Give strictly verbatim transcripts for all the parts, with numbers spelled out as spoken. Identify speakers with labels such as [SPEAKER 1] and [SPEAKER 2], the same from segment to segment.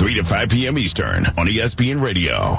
[SPEAKER 1] three to five p.m. Eastern on E S P N Radio.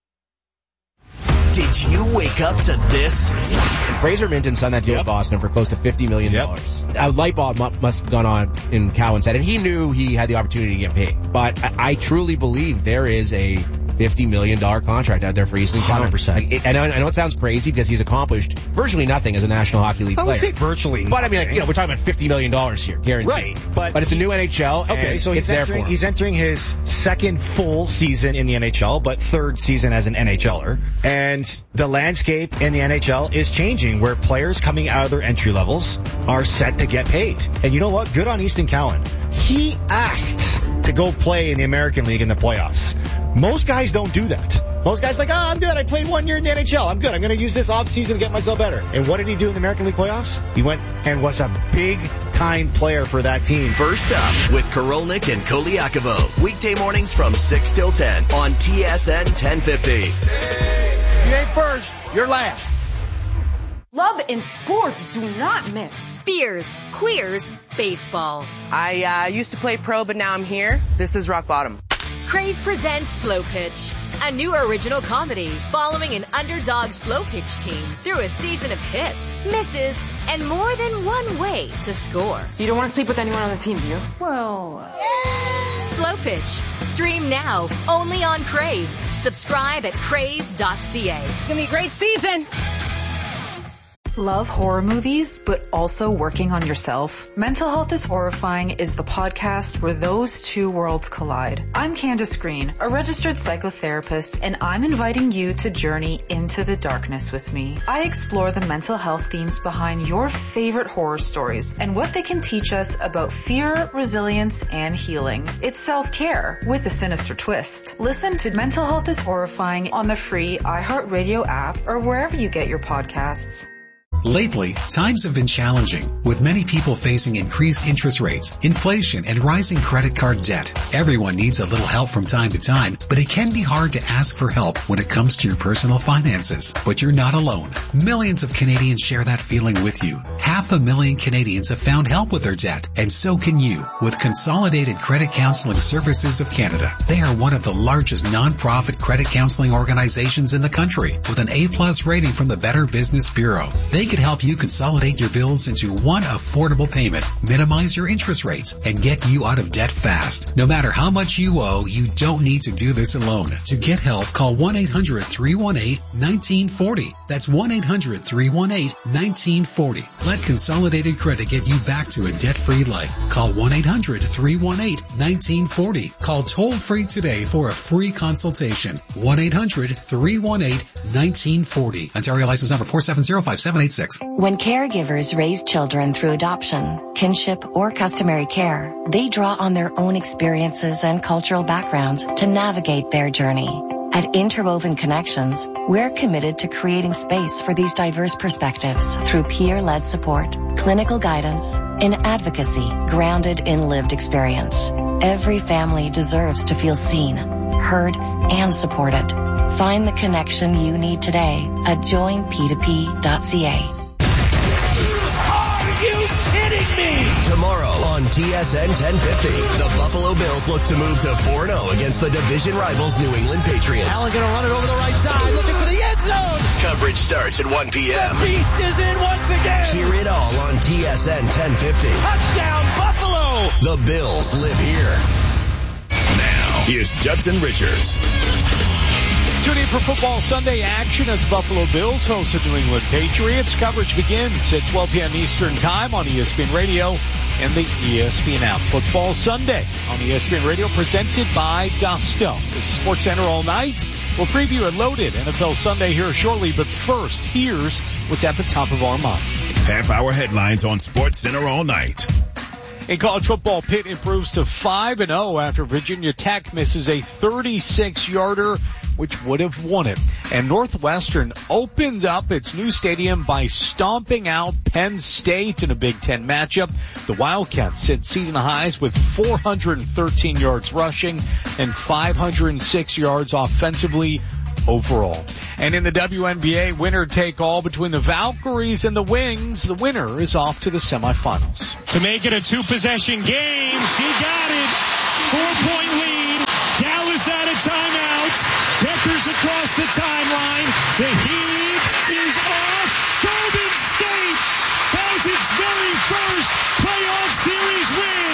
[SPEAKER 2] Did you wake up to this?
[SPEAKER 3] Fraser Minton signed that deal yep. with Boston for close to fifty million dollars. Yep. A light bulb must have gone on in Cowan's head, and he knew he had the opportunity to get paid. But I, I truly believe there is a fifty million dollars contract out there for Easton Cowan. one hundred percent. Like, and I, I know it sounds crazy because he's accomplished virtually nothing as a National Hockey League
[SPEAKER 4] I
[SPEAKER 3] player.
[SPEAKER 4] would say virtually nothing.
[SPEAKER 3] But I mean, like, you know, we're talking about fifty million dollars here, guaranteed.
[SPEAKER 4] Right. But,
[SPEAKER 3] but it's a new N H L,
[SPEAKER 4] okay,
[SPEAKER 3] and
[SPEAKER 4] so he's
[SPEAKER 3] it's there
[SPEAKER 4] entering,
[SPEAKER 3] for him.
[SPEAKER 4] He's entering his second full season in the N H L, but third season as an NHLer. And the landscape in the N H L is changing, where players coming out of their entry levels are set to get paid. And you know what? Good on Easton Cowan. He asked to go play in the American League in the playoffs. Most guys don't do that. Most guys like, oh, I'm good. I played one year in the N H L. I'm good. I'm going to use this off season to get myself better. And what did he do in the American League playoffs? He went and was a big-time player for that team.
[SPEAKER 2] First up with Korolnik and Koliakovo. Weekday mornings from six till ten on T S N ten fifty.
[SPEAKER 5] You ain't first. You're last.
[SPEAKER 6] Love and sports do not mix.
[SPEAKER 7] Beers, queers, baseball.
[SPEAKER 8] I uh, used to play pro, but now I'm here. This is rock bottom.
[SPEAKER 7] Crave presents Slow Pitch, a new original comedy following an underdog slow pitch team through a season of hits, misses, and more than one way to score.
[SPEAKER 6] You don't want to sleep with anyone on the team, do you? Well...
[SPEAKER 7] Yeah. Slow Pitch. Stream now, only on Crave. Subscribe at crave dot c a.
[SPEAKER 6] It's going to be a great season.
[SPEAKER 9] Love horror movies, but also working on yourself? Mental Health is Horrifying is the podcast where those two worlds collide. I'm Candace Green, a registered psychotherapist, and I'm inviting you to journey into the darkness with me. I explore the mental health themes behind your favorite horror stories and what they can teach us about fear, resilience, and healing. It's self-care with a sinister twist. Listen to Mental Health is Horrifying on the free iHeartRadio app or wherever you get your podcasts.
[SPEAKER 10] Lately, times have been challenging, with many people facing increased interest rates, inflation, and rising credit card debt. Everyone needs a little help from time to time, but it can be hard to ask for help when it comes to your personal finances. But you're not alone. Millions of Canadians share that feeling with you. Half a million Canadians have found help with their debt, and so can you, with Consolidated Credit Counseling Services of Canada. They are one of the largest non-profit credit counseling organizations in the country, with an A-plus rating from the Better Business Bureau. They could help you consolidate your bills into one affordable payment, minimize your interest rates, and get you out of debt fast. No matter how much you owe, you don't need to do this alone. To get help, call one eight hundred three one eight one nine four zero. That's one eight hundred three one eight one nine four zero. Let Consolidated Credit get you back to a debt-free life. Call one eight hundred three one eight one nine four zero. Call toll-free today for a free consultation. one eight hundred three one eight one nine four zero. Ontario license number four seven zero five seven eight six.
[SPEAKER 11] When caregivers raise children through adoption, kinship, or customary care, they draw on their own experiences and cultural backgrounds to navigate their journey. At Interwoven Connections, we're committed to creating space for these diverse perspectives through peer-led support, clinical guidance, and advocacy grounded in lived experience. Every family deserves to feel seen, heard, and supported. Find the connection you need today at join p two p dot c a.
[SPEAKER 2] Are you kidding me? Tomorrow on T S N ten fifty, the Buffalo Bills look to move to four and oh against the division rivals New England Patriots.
[SPEAKER 12] Allen going to run it over the right side, looking for the end zone.
[SPEAKER 2] Coverage starts at one p.m.
[SPEAKER 12] The beast is in once again.
[SPEAKER 2] Hear it all on T S N ten fifty.
[SPEAKER 12] Touchdown, Buffalo.
[SPEAKER 2] The Bills live here.
[SPEAKER 1] Now, here's Judson Richards.
[SPEAKER 5] Tune in for Football Sunday action as Buffalo Bills host the New England Patriots. Coverage begins at twelve p.m. Eastern Time on E S P N Radio and the E S P N app. Football Sunday on E S P N Radio presented by Gusto. This is Sports Center all night. We'll preview a loaded N F L Sunday here shortly, but first, here's what's at the top of our mind.
[SPEAKER 1] Half-hour headlines on Sports Center all night.
[SPEAKER 5] In college football, Pitt improves to five and oh after Virginia Tech misses a thirty-six yarder, which would have won it. And Northwestern opened up its new stadium by stomping out Penn State in a Big Ten matchup. The Wildcats set season highs with four hundred thirteen yards rushing and five hundred six yards offensively overall. And in the W N B A, winner take all between the Valkyries and the Wings. The winner is off to the semifinals.
[SPEAKER 13] To make it a two possession game, she got it. Four point lead across the timeline. The heave is off. Golden State has its very first playoff series win.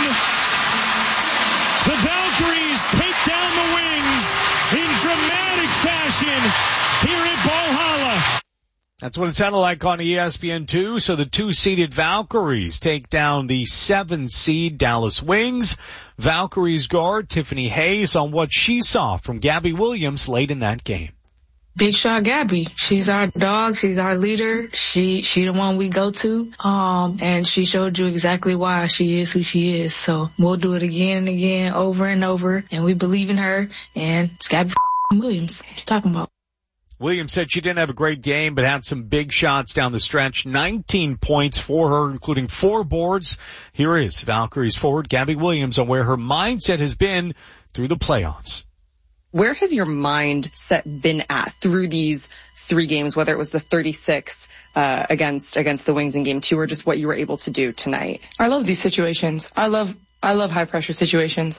[SPEAKER 13] The Valkyries take down the Wings in dramatic fashion here at Valhalla.
[SPEAKER 5] That's what it sounded like on E S P N two. So the two-seeded Valkyries take down the seven-seed Dallas Wings. Valkyries guard Tiffany Hayes on what she saw from Gabby Williams late in that game.
[SPEAKER 14] Big shot Gabby. She's our dog. She's our leader. She, she the one we go to. Um, and she showed you exactly why she is who she is. So we'll do it again and again, over and over. And we believe in her. And it's Gabby Williams. What you talking about?
[SPEAKER 5] Williams said she didn't have a great game, but had some big shots down the stretch. nineteen points for her, including four boards. Here is Valkyries forward Gabby Williams on where her mindset has been through the playoffs.
[SPEAKER 15] Where has your mindset been at through these three games, whether it was the thirty-six uh, against against the Wings in game two or just what you were able to do tonight?
[SPEAKER 14] I love these situations. I love I love high pressure situations.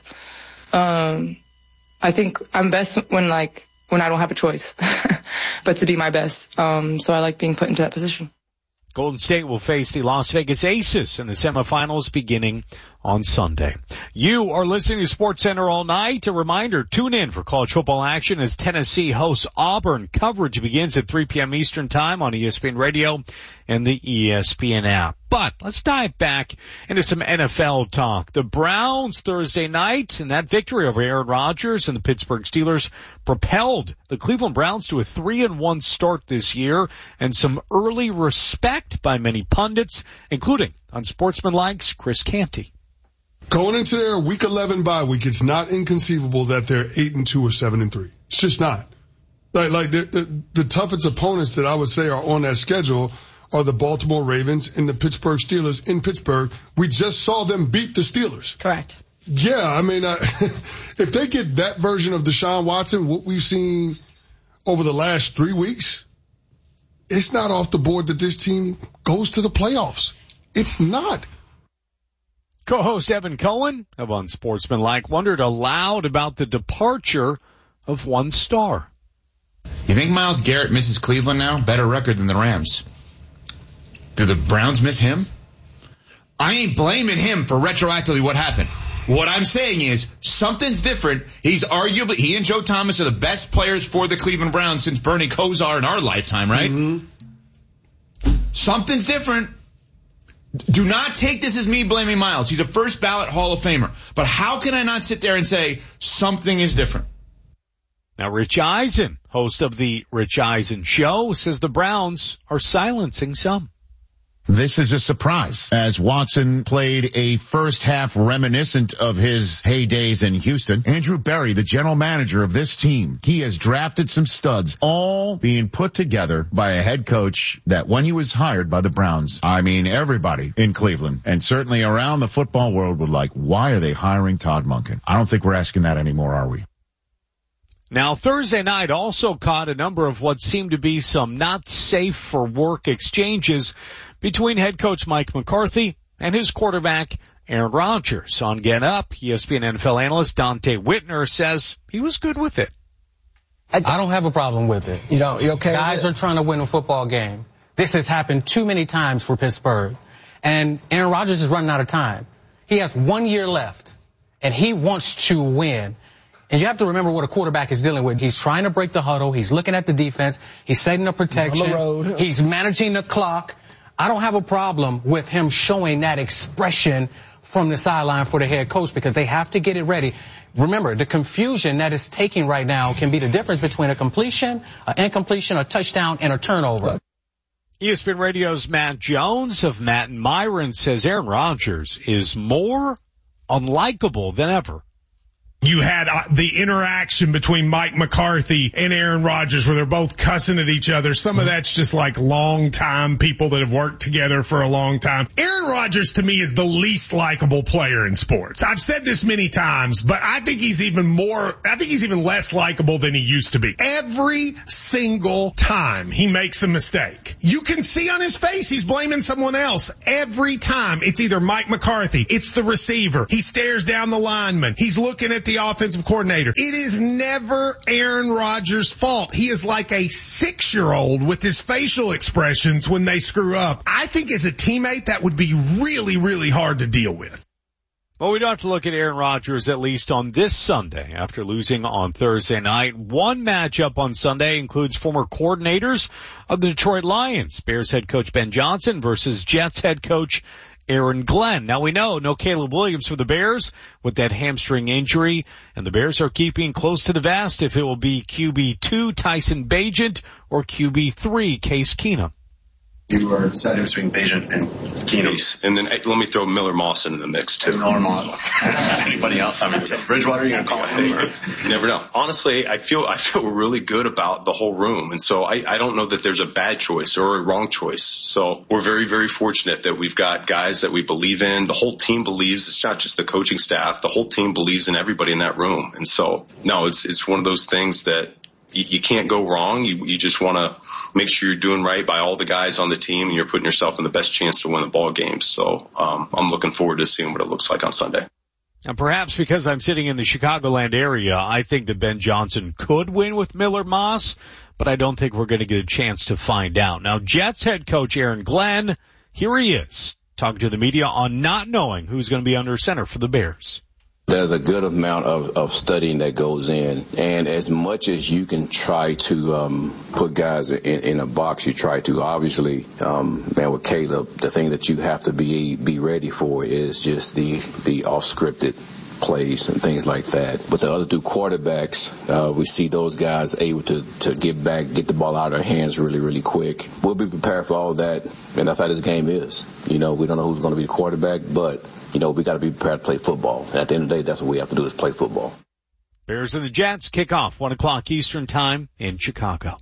[SPEAKER 14] Um, I think I'm best when like when I don't have a choice, but to be my best. Um, so I like being put into that position.
[SPEAKER 5] Golden State will face the Las Vegas Aces in the semifinals beginning on Sunday. You are listening to SportsCenter all night. A reminder, tune in for college football action as Tennessee hosts Auburn. Coverage begins at three p.m. Eastern Time on E S P N Radio and the E S P N app. But let's dive back into some N F L talk. The Browns Thursday night and that victory over Aaron Rodgers and the Pittsburgh Steelers propelled the Cleveland Browns to a three and one start this year and some early respect by many pundits, including Unsportsmanlike's Chris Canty.
[SPEAKER 16] Going into their week eleven bye week, it's not inconceivable that they're eight and two or seven and three. It's just not. Like, like the, the, the toughest opponents that I would say are on that schedule are the Baltimore Ravens and the Pittsburgh Steelers in Pittsburgh. We just saw them beat the Steelers.
[SPEAKER 14] Correct.
[SPEAKER 16] Yeah, I mean, uh, if they get that version of Deshaun Watson, what we've seen over the last three weeks, it's not off the board that this team goes to the playoffs. It's not.
[SPEAKER 5] Co-host Evan Cohen of Unsportsmanlike wondered aloud about the departure of one star.
[SPEAKER 17] You think Myles Garrett misses Cleveland now? Better record than the Rams. Do the Browns miss him? I ain't blaming him for retroactively what happened. What I'm saying is something's different. He's arguably, he and Joe Thomas are the best players for the Cleveland Browns since Bernie Kosar in our lifetime, right? Mm-hmm. Something's different. Do not take this as me blaming Myles. He's a first ballot Hall of Famer. But how can I not sit there and say something is different?
[SPEAKER 5] Now, Rich Eisen, host of the Rich Eisen Show, says the Browns are silencing some.
[SPEAKER 18] This is a surprise, as Watson played a first half reminiscent of his heydays in Houston. Andrew Berry, the general manager of this team, he has drafted some studs, all being put together by a head coach that when he was hired by the Browns, I mean, everybody in Cleveland and certainly around the football world would like, why are they hiring Todd Monken? I don't think we're asking that anymore, are we?
[SPEAKER 5] Now, Thursday night also caught a number of what seemed to be some not safe for work exchanges between head coach Mike McCarthy and his quarterback Aaron Rodgers. On Get Up, E S P N N F L analyst Dante Whitner says he was good with it.
[SPEAKER 19] I don't have a problem with it.
[SPEAKER 20] You know, you okay?
[SPEAKER 19] Guys are trying to win a football game. This has happened too many times for Pittsburgh. And Aaron Rodgers is running out of time. He has one year left, and he wants to win. And you have to remember what a quarterback is dealing with. He's trying to break the huddle. He's looking at the defense. He's setting up protection.
[SPEAKER 20] He's on the road.
[SPEAKER 19] He's managing the clock. I don't have a problem with him showing that expression from the sideline for the head coach because they have to get it ready. Remember, the confusion that is taking right now can be the difference between a completion, an incompletion, a touchdown, and a turnover.
[SPEAKER 5] E S P N Radio's Matt Jones of Matt and Myron says Aaron Rodgers is more unlikable than ever.
[SPEAKER 13] You had uh, the interaction between Mike McCarthy and Aaron Rodgers where they're both cussing at each other. Some of that's just like long time people that have worked together for a long time. Aaron Rodgers to me is the least likable player in sports. I've said this many times, but I think he's even more, I think he's even less likable than he used to be. Every single time he makes a mistake, you can see on his face he's blaming someone else. Every time it's either Mike McCarthy, it's the receiver. He stares down the lineman. He's looking at the the offensive coordinator. It is never Aaron Rodgers' fault. He is like a six-year-old with his facial expressions when they screw up. I think as a teammate, that would be really, really hard to deal with.
[SPEAKER 5] Well, we don't have to look at Aaron Rodgers at least on this Sunday after losing on Thursday night. One matchup on Sunday includes former coordinators of the Detroit Lions, Bears head coach Ben Johnson versus Jets head coach Aaron Glenn. Now we know no Caleb Williams for the Bears with that hamstring injury, and the Bears are keeping close to the vest if it will be Q B two Tyson Bagent or Q B three Case Keenum.
[SPEAKER 20] You were deciding between Bagent and Keenum.
[SPEAKER 21] And then let me throw Miller Moss into the mix too.
[SPEAKER 20] Miller Moss. Anybody else? I mean, Bridgewater, you're going to call him? Or?
[SPEAKER 21] You never know. Honestly, I feel I feel really good about the whole room. And so I, I don't know that there's a bad choice or a wrong choice. So we're very, very fortunate that we've got guys that we believe in. The whole team believes. It's not just the coaching staff. The whole team believes in everybody in that room. And so, no, it's it's one of those things that you can't go wrong. You, you just want to make sure you're doing right by all the guys on the team, and you're putting yourself in the best chance to win the ball game. So um, I'm looking forward to seeing what it looks like on Sunday.
[SPEAKER 5] And perhaps because I'm sitting in the Chicagoland area, I think that Ben Johnson could win with Miller Moss, but I don't think we're going to get a chance to find out. Now, Jets head coach Aaron Glenn, here he is, talking to the media on not knowing who's going to be under center for the Bears.
[SPEAKER 22] There's a good amount of, of studying that goes in, and as much as you can try to um, put guys in, in a box, you try to. Obviously, um, man, with Caleb, the thing that you have to be be ready for is just the the off-scripted plays and things like that. But the other two quarterbacks, uh, we see those guys able to to get back, get the ball out of their hands really, really quick. We'll be prepared for all that, and that's how this game is. You know, we don't know who's going to be the quarterback, but you know, we got to be prepared to play football. And at the end of the day, that's what we have to do is play football.
[SPEAKER 5] Bears and the Jets kick off one o'clock Eastern time in Chicago.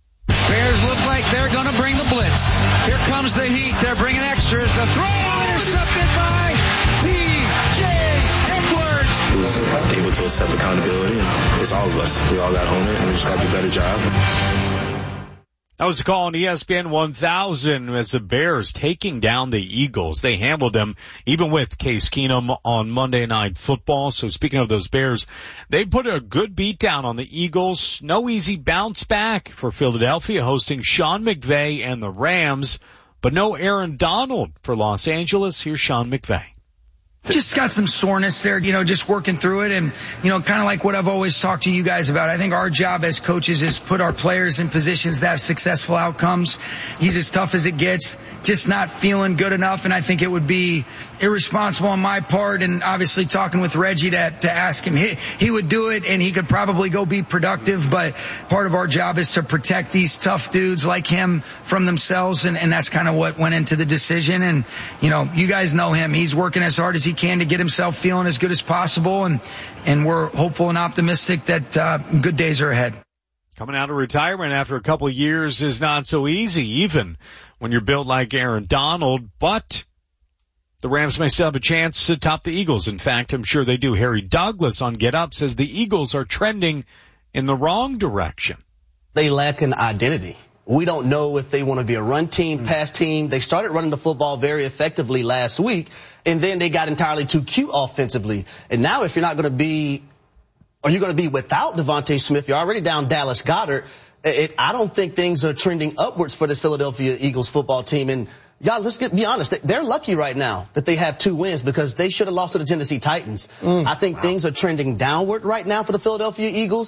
[SPEAKER 12] Bears look like they're going to bring the blitz. Here comes the heat. They're bringing extras. The throw intercepted by T J Edwards.
[SPEAKER 23] He was able to accept accountability, and it's all of us. We all got on it, and we just got to do a better job.
[SPEAKER 5] That was a call on E S P N one thousand as the Bears taking down the Eagles. They handled them even with Case Keenum on Monday Night Football. So speaking of those Bears, they put a good beat down on the Eagles. No easy bounce back for Philadelphia hosting Sean McVay and the Rams, but no Aaron Donald for Los Angeles. Here's Sean McVay.
[SPEAKER 24] Just got some soreness there, you know, just working through it. And, you know, kind of like what I've always talked to you guys about. I think our job as coaches is put our players in positions that have successful outcomes. He's as tough as it gets, just not feeling good enough. And I think it would be irresponsible on my part, and obviously talking with Reggie to, to ask him. He, he would do it, and he could probably go be productive. But part of our job is to protect these tough dudes like him from themselves. And, and that's kind of what went into the decision. And, you know, you guys know him. He's working as hard as he can to get himself feeling as good as possible, and and we're hopeful and optimistic that uh, good days are ahead.
[SPEAKER 5] Coming out of retirement after a couple of years is not so easy, even when you're built like Aaron Donald, but the Rams may still have a chance to top the Eagles. In fact, I'm sure they do. Harry Douglas on Get Up says the Eagles are trending in the wrong direction.
[SPEAKER 25] They lack an identity. We don't know if they want to be a run team, pass team. They started running the football very effectively last week, and then they got entirely too cute offensively. And now if you're not going to be, or you're going to be without Devontae Smith, you're already down Dallas Goedert. It, I don't think things are trending upwards for this Philadelphia Eagles football team. And y'all, let's get, be honest, they're lucky right now that they have two wins, because they should have lost to the Tennessee Titans. Mm, I think wow. things are trending downward right now for the Philadelphia Eagles.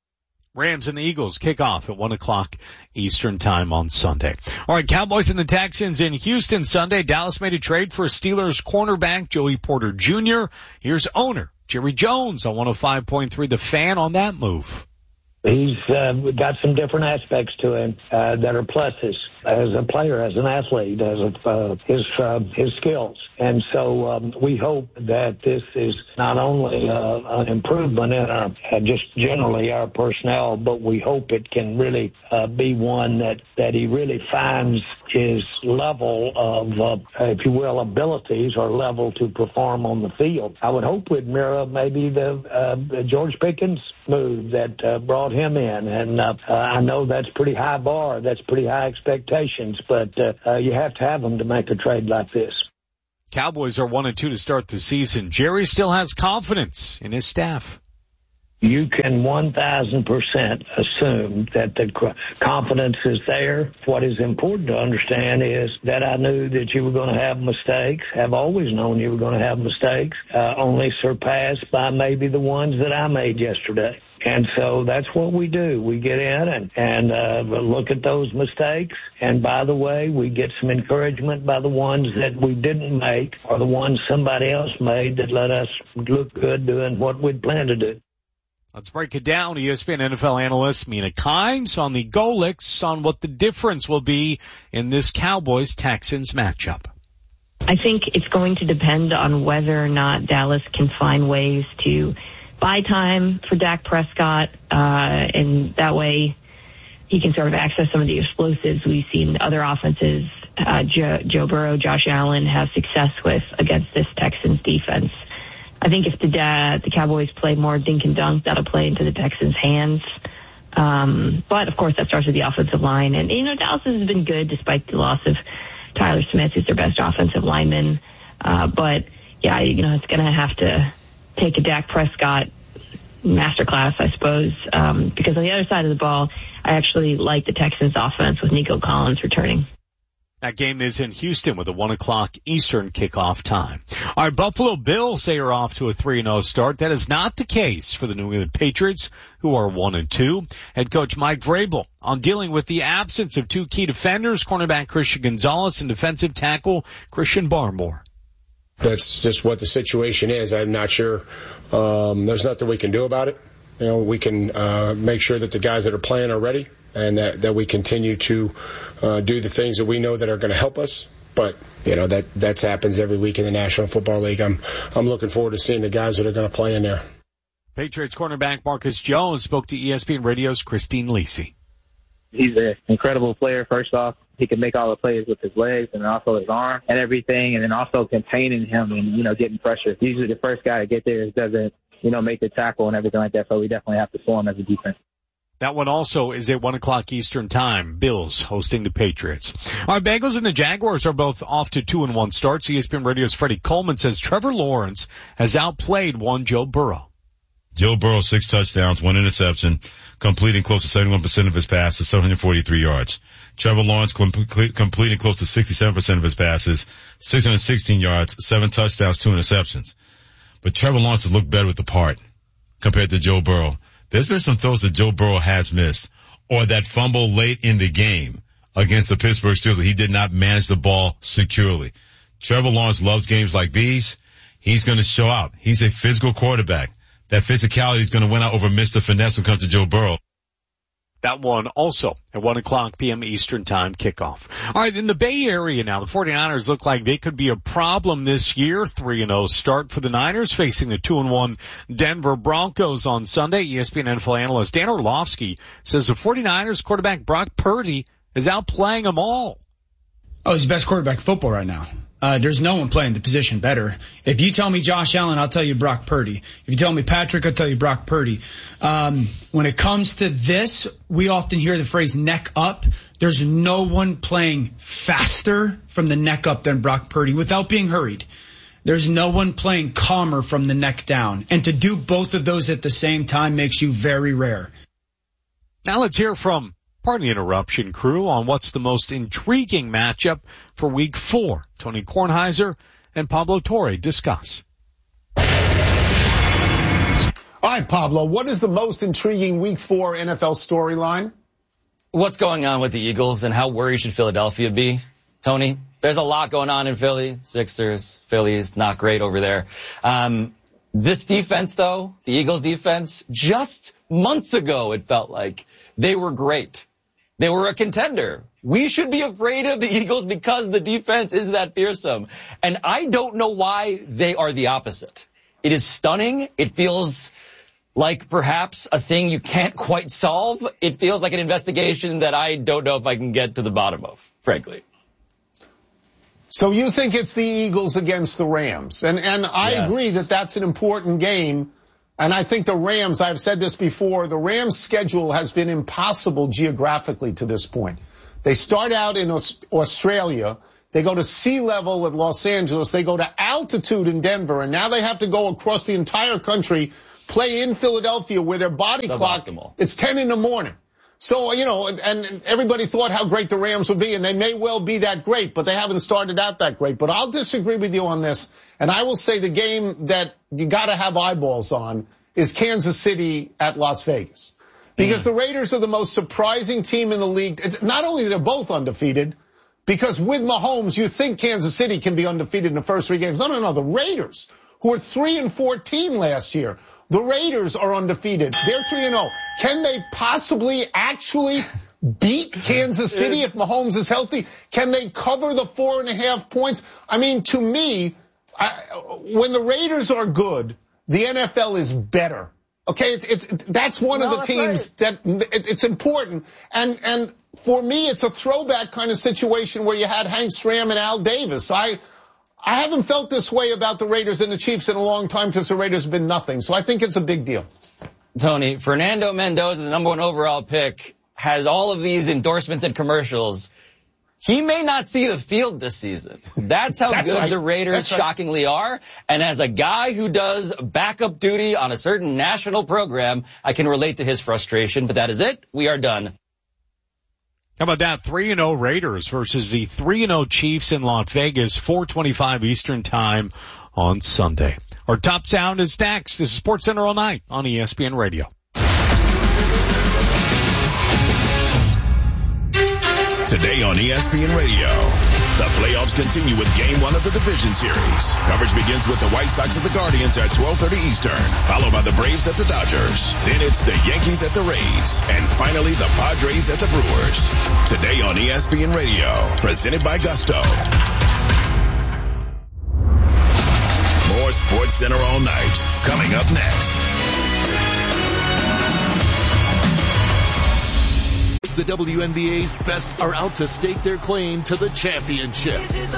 [SPEAKER 5] Rams and the Eagles kick off at one o'clock Eastern time on Sunday. All right, Cowboys and the Texans in Houston Sunday. Dallas made a trade for Steelers cornerback Joey Porter Junior Here's owner Jerry Jones on one oh five point three The Fan on that move.
[SPEAKER 26] He's uh, got some different aspects to him uh, that are pluses as a player, as an athlete, as a, uh, his uh, his skills. And so um, we hope that this is not only uh, an improvement in our uh, just generally our personnel, but we hope it can really uh, be one that, that he really finds his level of, uh, if you will, abilities or level to perform on the field. I would hope we'd mirror maybe the uh, George Pickens move that uh, brought him in. And uh, uh, I know that's pretty high bar. That's pretty high expectations, but uh, uh, you have to have them to make a trade like this.
[SPEAKER 5] Cowboys are one and two to start the season. Jerry still has confidence in his staff.
[SPEAKER 26] you can one thousand percent assume that the confidence is there. What is important to understand is that I knew that you were going to have mistakes, have always known you were going to have mistakes, uh, only surpassed by maybe the ones that I made yesterday. And so that's what we do. We get in and, and uh, look at those mistakes. And by the way, we get some encouragement by the ones that we didn't make or the ones somebody else made that let us look good doing what we'd planned to do.
[SPEAKER 5] Let's break it down. E S P N N F L analyst Mina Kimes on the Golics on what the difference will be in this Cowboys-Texans matchup.
[SPEAKER 3] I think it's going to depend on whether or not Dallas can find ways to buy time for Dak Prescott, uh, and that way he can sort of access some of the explosives we've seen other offenses, uh, Joe, Joe Burrow, Josh Allen have success with against this Texans defense. I think if the uh, the Cowboys play more dink and dunk, that'll play into the Texans' hands. Um, but, of course, that starts with the offensive line. And, you know, Dallas has been good despite the loss of Tyler Smith, who's their best offensive lineman. Uh, but, yeah, you know, it's going to have to take a Dak Prescott masterclass, I suppose, um, because on the other side of the ball, I actually like the Texans' offense with Nico Collins returning.
[SPEAKER 5] That game is in Houston with a one o'clock Eastern kickoff time. Our Buffalo Bills say are off to a three and oh start. That is not the case for the New England Patriots, who are one and two. Head coach Mike Vrabel on dealing with the absence of two key defenders, cornerback Christian Gonzalez and defensive tackle Christian Barmore.
[SPEAKER 4] That's just what the situation is. I'm not sure. Um, there's nothing we can do about it. You know, we can uh, make sure that the guys that are playing are ready, and that, that we continue to uh, do the things that we know that are going to help us. But, you know, that that happens every week in the National Football League. I'm I'm looking forward to seeing the guys that are going to play in there.
[SPEAKER 5] Patriots cornerback Marcus Jones spoke to E S P N Radio's Christine Lisi.
[SPEAKER 6] He's an incredible player. First off, he can make all the plays with his legs and also his arm and everything, and then also containing him and, you know, getting pressure. Usually the first guy to get there doesn't, you know, make the tackle and everything like that, so we definitely have to slow him as a defense.
[SPEAKER 5] That one also is at one o'clock Eastern time. Bills hosting the Patriots. Our Bengals and the Jaguars are both off to two and one starts. E S P N Radio's Freddie Coleman says Trevor Lawrence has outplayed one Joe Burrow.
[SPEAKER 7] Joe Burrow, six touchdowns, one interception, completing close to seventy-one percent of his passes, seven hundred forty-three yards. Trevor Lawrence complete, completing close to sixty-seven percent of his passes, six hundred sixteen yards, seven touchdowns, two interceptions. But Trevor Lawrence has looked better with the part compared to Joe Burrow. There's been some throws that Joe Burrow has missed, or that fumble late in the game against the Pittsburgh Steelers. He did not manage the ball securely. Trevor Lawrence loves games like these. He's going to show out. He's a physical quarterback. That physicality is going to win out over Mister Finesse when it comes to Joe Burrow.
[SPEAKER 5] That one also at one o'clock p.m. Eastern time kickoff. All right, in the Bay Area now, the 49ers look like they could be a problem this year. three and oh start for the Niners facing the two and one Denver Broncos on Sunday. E S P N N F L analyst Dan Orlovsky says the 49ers quarterback Brock Purdy is outplaying them all.
[SPEAKER 8] Oh, he's the best quarterback in football right now. Uh, there's no one playing the position better. If you tell me Josh Allen, I'll tell you Brock Purdy. If you tell me Patrick, I'll tell you Brock Purdy. Um, when it comes to this, we often hear the phrase neck up. There's no one playing faster from the neck up than Brock Purdy without being hurried. There's no one playing calmer from the neck down. And to do both of those at the same time makes you very rare.
[SPEAKER 5] Now let's hear from Pardon the interruption, crew, on what's the most intriguing matchup for week four. Tony Kornheiser and Pablo Torre discuss.
[SPEAKER 9] All right, Pablo, what is the most intriguing week four N F L storyline?
[SPEAKER 27] What's going on with the Eagles and how worried should Philadelphia be? Tony, there's a lot going on in Philly. Sixers, Philly's not great over there. Um, this defense, though, the Eagles defense, just months ago it felt like they were great. They were a contender. We should be afraid of the Eagles because the defense is that fearsome. And I don't know why they are the opposite. It is stunning. It feels like perhaps a thing you can't quite solve. It feels like an investigation that I don't know if I can get to the bottom of, frankly.
[SPEAKER 9] So you think it's the Eagles against the Rams. And, and I yes. agree that that's an important game. And I think the Rams, I've said this before, the Rams' schedule has been impossible geographically to this point. They start out in Australia, They go to sea level at Los Angeles. They go to altitude in Denver. And now they have to go across the entire country, play in Philadelphia where their body clock, it's ten in the morning. So, you know, and, and everybody thought how great the Rams would be, and they may well be that great, but they haven't started out that great. But I'll disagree with you on this, and I will say the game that you got to have eyeballs on is Kansas City at Las Vegas. Because mm. the Raiders are the most surprising team in the league. It's not only they're both undefeated, because with Mahomes, you think Kansas City can be undefeated in the first three games. No, no, no, the Raiders, who were three and fourteen last year, the Raiders are undefeated. They're three and oh. Can they possibly actually beat Kansas City if Mahomes is healthy? Can they cover the four and a half points? I mean, to me, I, when the Raiders are good, the N F L is better. Okay, it's, it's that's one no, of the teams right. that it, it's important. And and for me, it's a throwback kind of situation where you had Hank Stram and Al Davis. I. I haven't felt this way about the Raiders and the Chiefs in a long time because the Raiders have been nothing. So I think it's a big deal.
[SPEAKER 27] Tony, Fernando Mendoza, the number one overall pick, has all of these endorsements and commercials. He may not see the field this season. That's how That's good right. the Raiders right. shockingly are. And as a guy who does backup duty on a certain national program, I can relate to his frustration. But that is it. We are done.
[SPEAKER 5] How about that? three and oh Raiders versus the three and oh Chiefs in Las Vegas, four twenty-five Eastern Time on Sunday. Our top sound is next. This is SportsCenter all night on E S P N Radio.
[SPEAKER 1] Today on E S P N Radio, the playoffs continue with Game one of the Division Series. Coverage begins with the White Sox at the Guardians at twelve thirty Eastern, followed by the Braves at the Dodgers. Then it's the Yankees at the Rays, and finally the Padres at the Brewers. Today on E S P N Radio, presented by Gusto. More SportsCenter all night, coming up next.
[SPEAKER 2] The W N B A's best are out to stake their claim to the championship.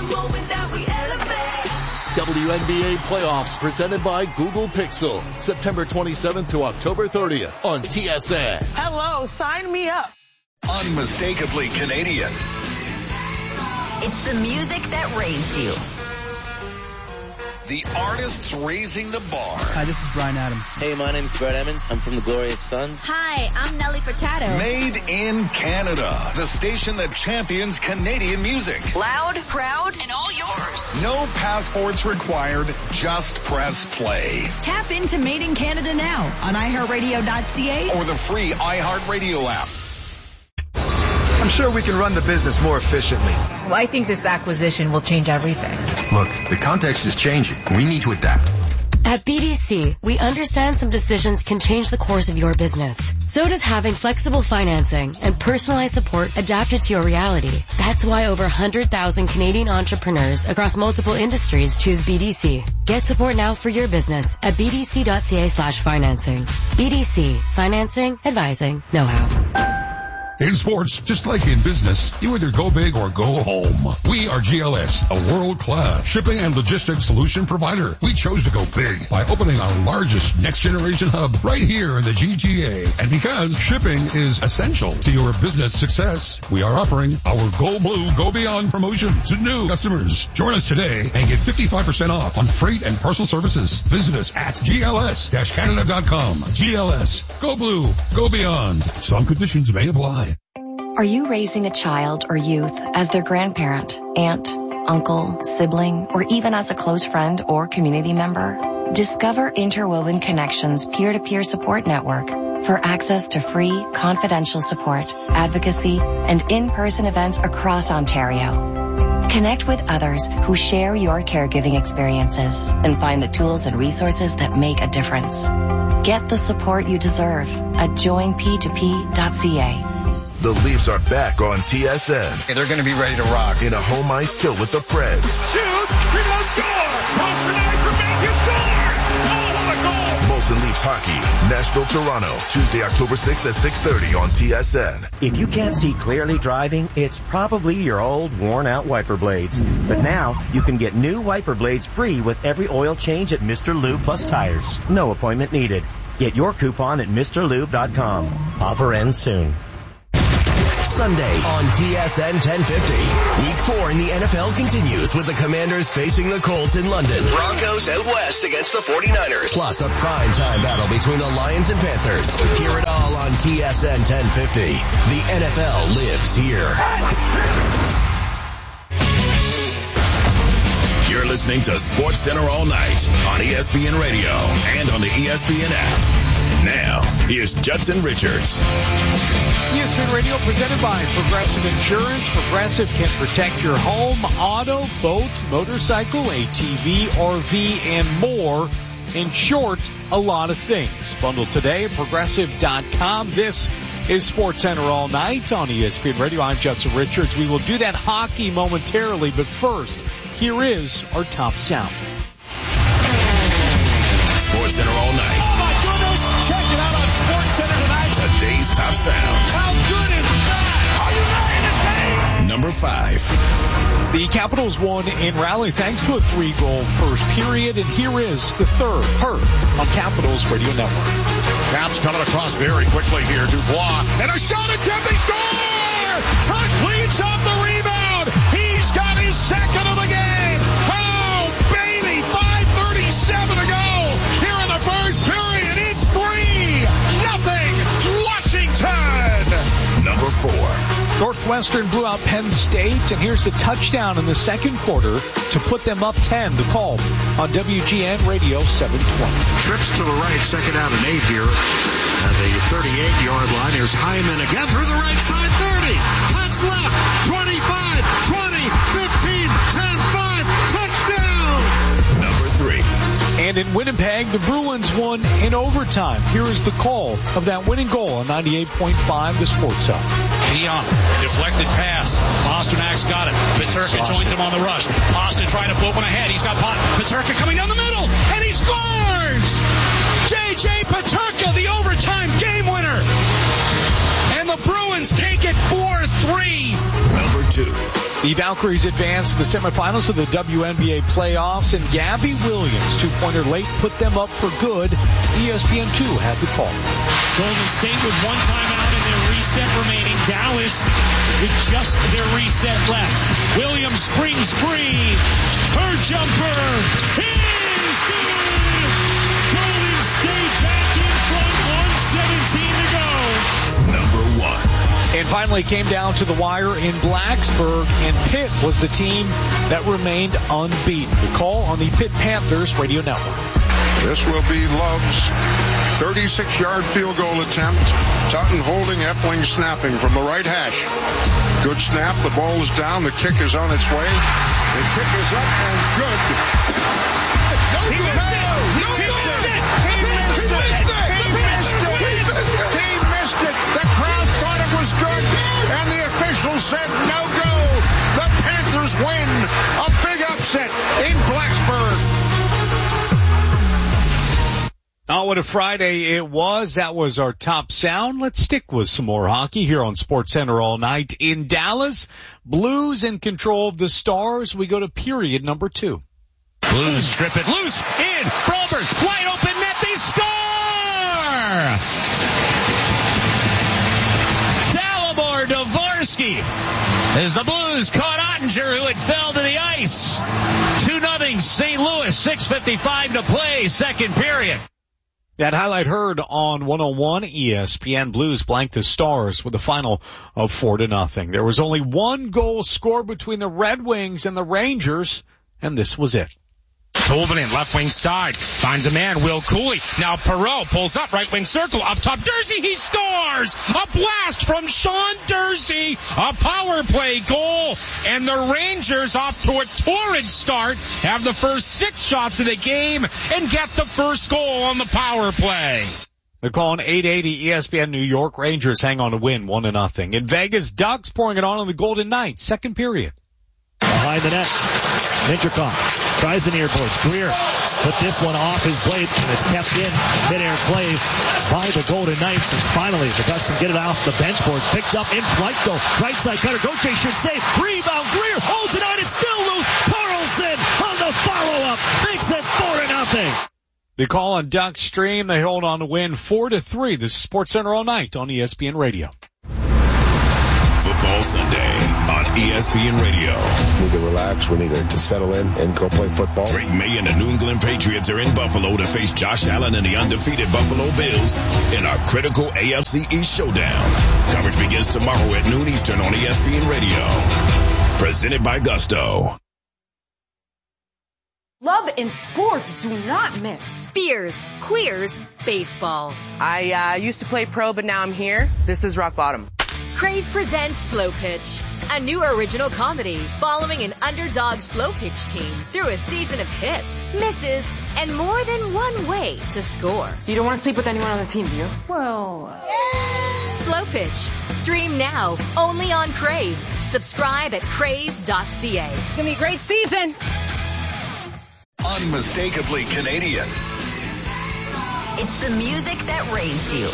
[SPEAKER 2] W N B A playoffs presented by Google Pixel, September twenty-seventh to October thirtieth on T S N.
[SPEAKER 10] Hello, sign me up.
[SPEAKER 1] Unmistakably Canadian.
[SPEAKER 11] It's the music that raised you.
[SPEAKER 1] The artists raising the bar.
[SPEAKER 14] Hi, this is Bryan Adams.
[SPEAKER 15] Hey, my name's Brett Emmons. I'm from the Glorious Sons.
[SPEAKER 11] Hi, I'm Nelly Furtado.
[SPEAKER 1] Made in Canada. The station that champions Canadian music.
[SPEAKER 11] Loud, proud, and all yours.
[SPEAKER 1] No passports required. Just press play.
[SPEAKER 11] Tap into Made in Canada now on i heart radio dot c a
[SPEAKER 1] or the free iHeartRadio app.
[SPEAKER 16] I'm sure we can run the business more efficiently.
[SPEAKER 28] Well, I think this acquisition will change everything.
[SPEAKER 16] Look, the context is changing. We need to adapt.
[SPEAKER 29] At B D C, we understand some decisions can change the course of your business. So does having flexible financing and personalized support adapted to your reality. That's why over one hundred thousand Canadian entrepreneurs across multiple industries choose B D C. Get support now for your business at b d c dot c a slash financing. B D C. Financing, advising, know-how.
[SPEAKER 30] In sports, just like in business, you either go big or go home. We are G L S, a world-class shipping and logistics solution provider. We chose to go big by opening our largest next-generation hub right here in the G T A. And because shipping is essential to your business success, we are offering our Go Blue, Go Beyond promotion to new customers. Join us today and get fifty-five percent off on freight and parcel services. Visit us at G L S Canada dot com. G L S, Go Blue, Go Beyond. Some conditions may apply.
[SPEAKER 31] Are you raising a child or youth as their grandparent, aunt, uncle, sibling, or even as a close friend or community member? Discover Interwoven Connections peer-to-peer support network for access to free, confidential support, advocacy, and in-person events across Ontario. Connect with others who share your caregiving experiences and find the tools and resources that make a difference. Get the support you deserve at join p two p dot c a.
[SPEAKER 1] The Leafs are back on T S N.
[SPEAKER 32] Hey, they're going to be ready to rock.
[SPEAKER 1] In a home ice tilt with the Preds.
[SPEAKER 32] Shoot! Reload, score! Cross for nine for Bacon, score! Oh, what a goal!
[SPEAKER 1] Molson Leafs hockey, Nashville, Toronto, Tuesday, October sixth at six thirty on T S N.
[SPEAKER 33] If you can't see clearly driving, it's probably your old, worn-out wiper blades. But now, you can get new wiper blades free with every oil change at Mister Lube Plus Tires. No appointment needed. Get your coupon at Mr Lube dot com. Offer ends soon.
[SPEAKER 12] Sunday on T S N ten fifty. Week four in the N F L continues with the Commanders facing the Colts in London. Broncos out west against the forty-niners. Plus a primetime battle between the Lions and Panthers. Hear it all on T S N ten fifty. The N F L lives here.
[SPEAKER 1] You're listening to Sports Center all night on E S P N Radio and on the E S P N app. Now, here's Judson Richards.
[SPEAKER 5] E S P N Radio presented by Progressive Insurance. Progressive can protect your home, auto, boat, motorcycle, A T V, R V, and more. In short, a lot of things. Bundle today at Progressive dot com. This is Sports Center all night on E S P N Radio. I'm Judson Richards. We will do that hockey momentarily, but first, here is our top sound.
[SPEAKER 1] Sports Center all night.
[SPEAKER 32] Oh my goodness! Check it out on Sports Center tonight.
[SPEAKER 1] Today's top sound.
[SPEAKER 32] How good is that? Are you ready to take?
[SPEAKER 1] Number five.
[SPEAKER 5] The Capitals won in Raleigh thanks to a three-goal first period, and here is the third, heard on Capitals Radio Network.
[SPEAKER 32] Caps coming across very quickly here. Dubois and a shot attempt. They score! Tuck cleans up the rebound. He's got his second of the game. Oh, baby! five thirty-seven to go here in the first period. It's three nothing Washington.
[SPEAKER 1] Number four.
[SPEAKER 5] Northwestern blew out Penn State, and here's the touchdown in the second quarter to put them up ten. The call on W G N Radio seven twenty.
[SPEAKER 32] Trips to the right, second out and eight here. At the thirty-eight-yard line, here's Hyman again through the right side, thirty. Cuts left, twenty-five, twenty, fifteen, ten, five, touchdown.
[SPEAKER 1] Number three.
[SPEAKER 5] And in Winnipeg, the Bruins won in overtime. Here is the call of that winning goal on ninety-eight point five, the Sports Hub.
[SPEAKER 32] Dion, deflected pass. Pasternak's got it. Peterka joins him on the rush. Pasternak trying to flip one ahead. He's got Peterka coming down the middle, and he scores! J J Peterka, the overtime game winner. And the Bruins take it four three.
[SPEAKER 1] Number two.
[SPEAKER 5] The Valkyries advance to the semifinals of the W N B A playoffs, and Gabby Williams, two-pointer late, put them up for good. E S P N two had the call.
[SPEAKER 32] Golden State with one timeout and their reset remaining. Dallas with just their reset left. Williams springs free. Her jumper is good. Golden State back in front. one seventeen to go.
[SPEAKER 1] Number one.
[SPEAKER 5] And finally came down to the wire in Blacksburg, and Pitt was the team that remained unbeaten. The call on the Pitt Panthers Radio Network.
[SPEAKER 32] This will be Love's thirty-six-yard field goal attempt. Totten holding, Epling snapping from the right hash. Good snap. The ball is down. The kick is on its way. The kick is up and good. No he good. Missed it. No he good. Missed it. He missed it. He missed it. He missed it. He missed it. He missed it. The crowd thought it was good, and the officials said no go. The Panthers win. A big upset in Blacksburg.
[SPEAKER 5] Oh, what a Friday it was. That was our top sound. Let's stick with some more hockey here on Sports Center all night. In Dallas, Blues in control of the Stars. We go to period number two.
[SPEAKER 32] Blues strip it loose. In. Broberg. Wide open net. They score! Dalibor Dvorsky. As the Blues caught Ottinger, who had fell to the ice. two nothing Saint Louis. six fifty-five to play. Second period.
[SPEAKER 5] That highlight heard on one oh one E S P N. Blues blanked the Stars with a final of four to nothing. There was only one goal scored between the Red Wings and the Rangers, and this was it.
[SPEAKER 32] Tolvanen, left wing side, finds a man, Will Cooley. Now Perreault pulls up, right wing circle, up top, Dursey, he scores! A blast from Sean Dursey, a power play goal, and the Rangers, off to a torrid start, have the first six shots of the game and get the first goal on the power play.
[SPEAKER 5] They're calling eight eighty E S P N New York. Rangers hang on to win one to nothing. In Vegas, Ducks pouring it on in the Golden Knights, second period.
[SPEAKER 32] Behind the net, Minterkov tries an ear boards. Greer put this one off his blade and it's kept in mid-air plays by the Golden Knights. And finally, the Ducks can get it off the bench boards. Picked up in flight though. Right side cutter. Gauthier should save. Rebound. Greer holds it on. It's still loose. Carlson on the follow-up makes it four to nothing.
[SPEAKER 5] The call on Duck Stream. They hold on to win four to three. This is Sports Center all night on E S P N Radio.
[SPEAKER 1] Football Sunday on E S P N Radio.
[SPEAKER 4] We need to relax. We need to, to settle in and go play football.
[SPEAKER 1] Drake May and the New England Patriots are in Buffalo to face Josh Allen and the undefeated Buffalo Bills in our critical A F C East showdown. Coverage begins tomorrow at noon Eastern on E S P N Radio. Presented by Gusto.
[SPEAKER 3] Love and sports do not mix.
[SPEAKER 11] Beers, queers, baseball.
[SPEAKER 3] I uh, used to play pro, but now I'm here. This is rock bottom.
[SPEAKER 11] Crave presents Slow Pitch, a new original comedy following an underdog slow pitch team through a season of hits, misses, and more than one way to score.
[SPEAKER 3] You don't want to sleep with anyone on the team, do you? Well...
[SPEAKER 11] Slow Pitch. Stream now, only on Crave. Subscribe at crave dot c a.
[SPEAKER 3] It's going to be a great season.
[SPEAKER 1] Unmistakably Canadian.
[SPEAKER 11] It's the music that raised you.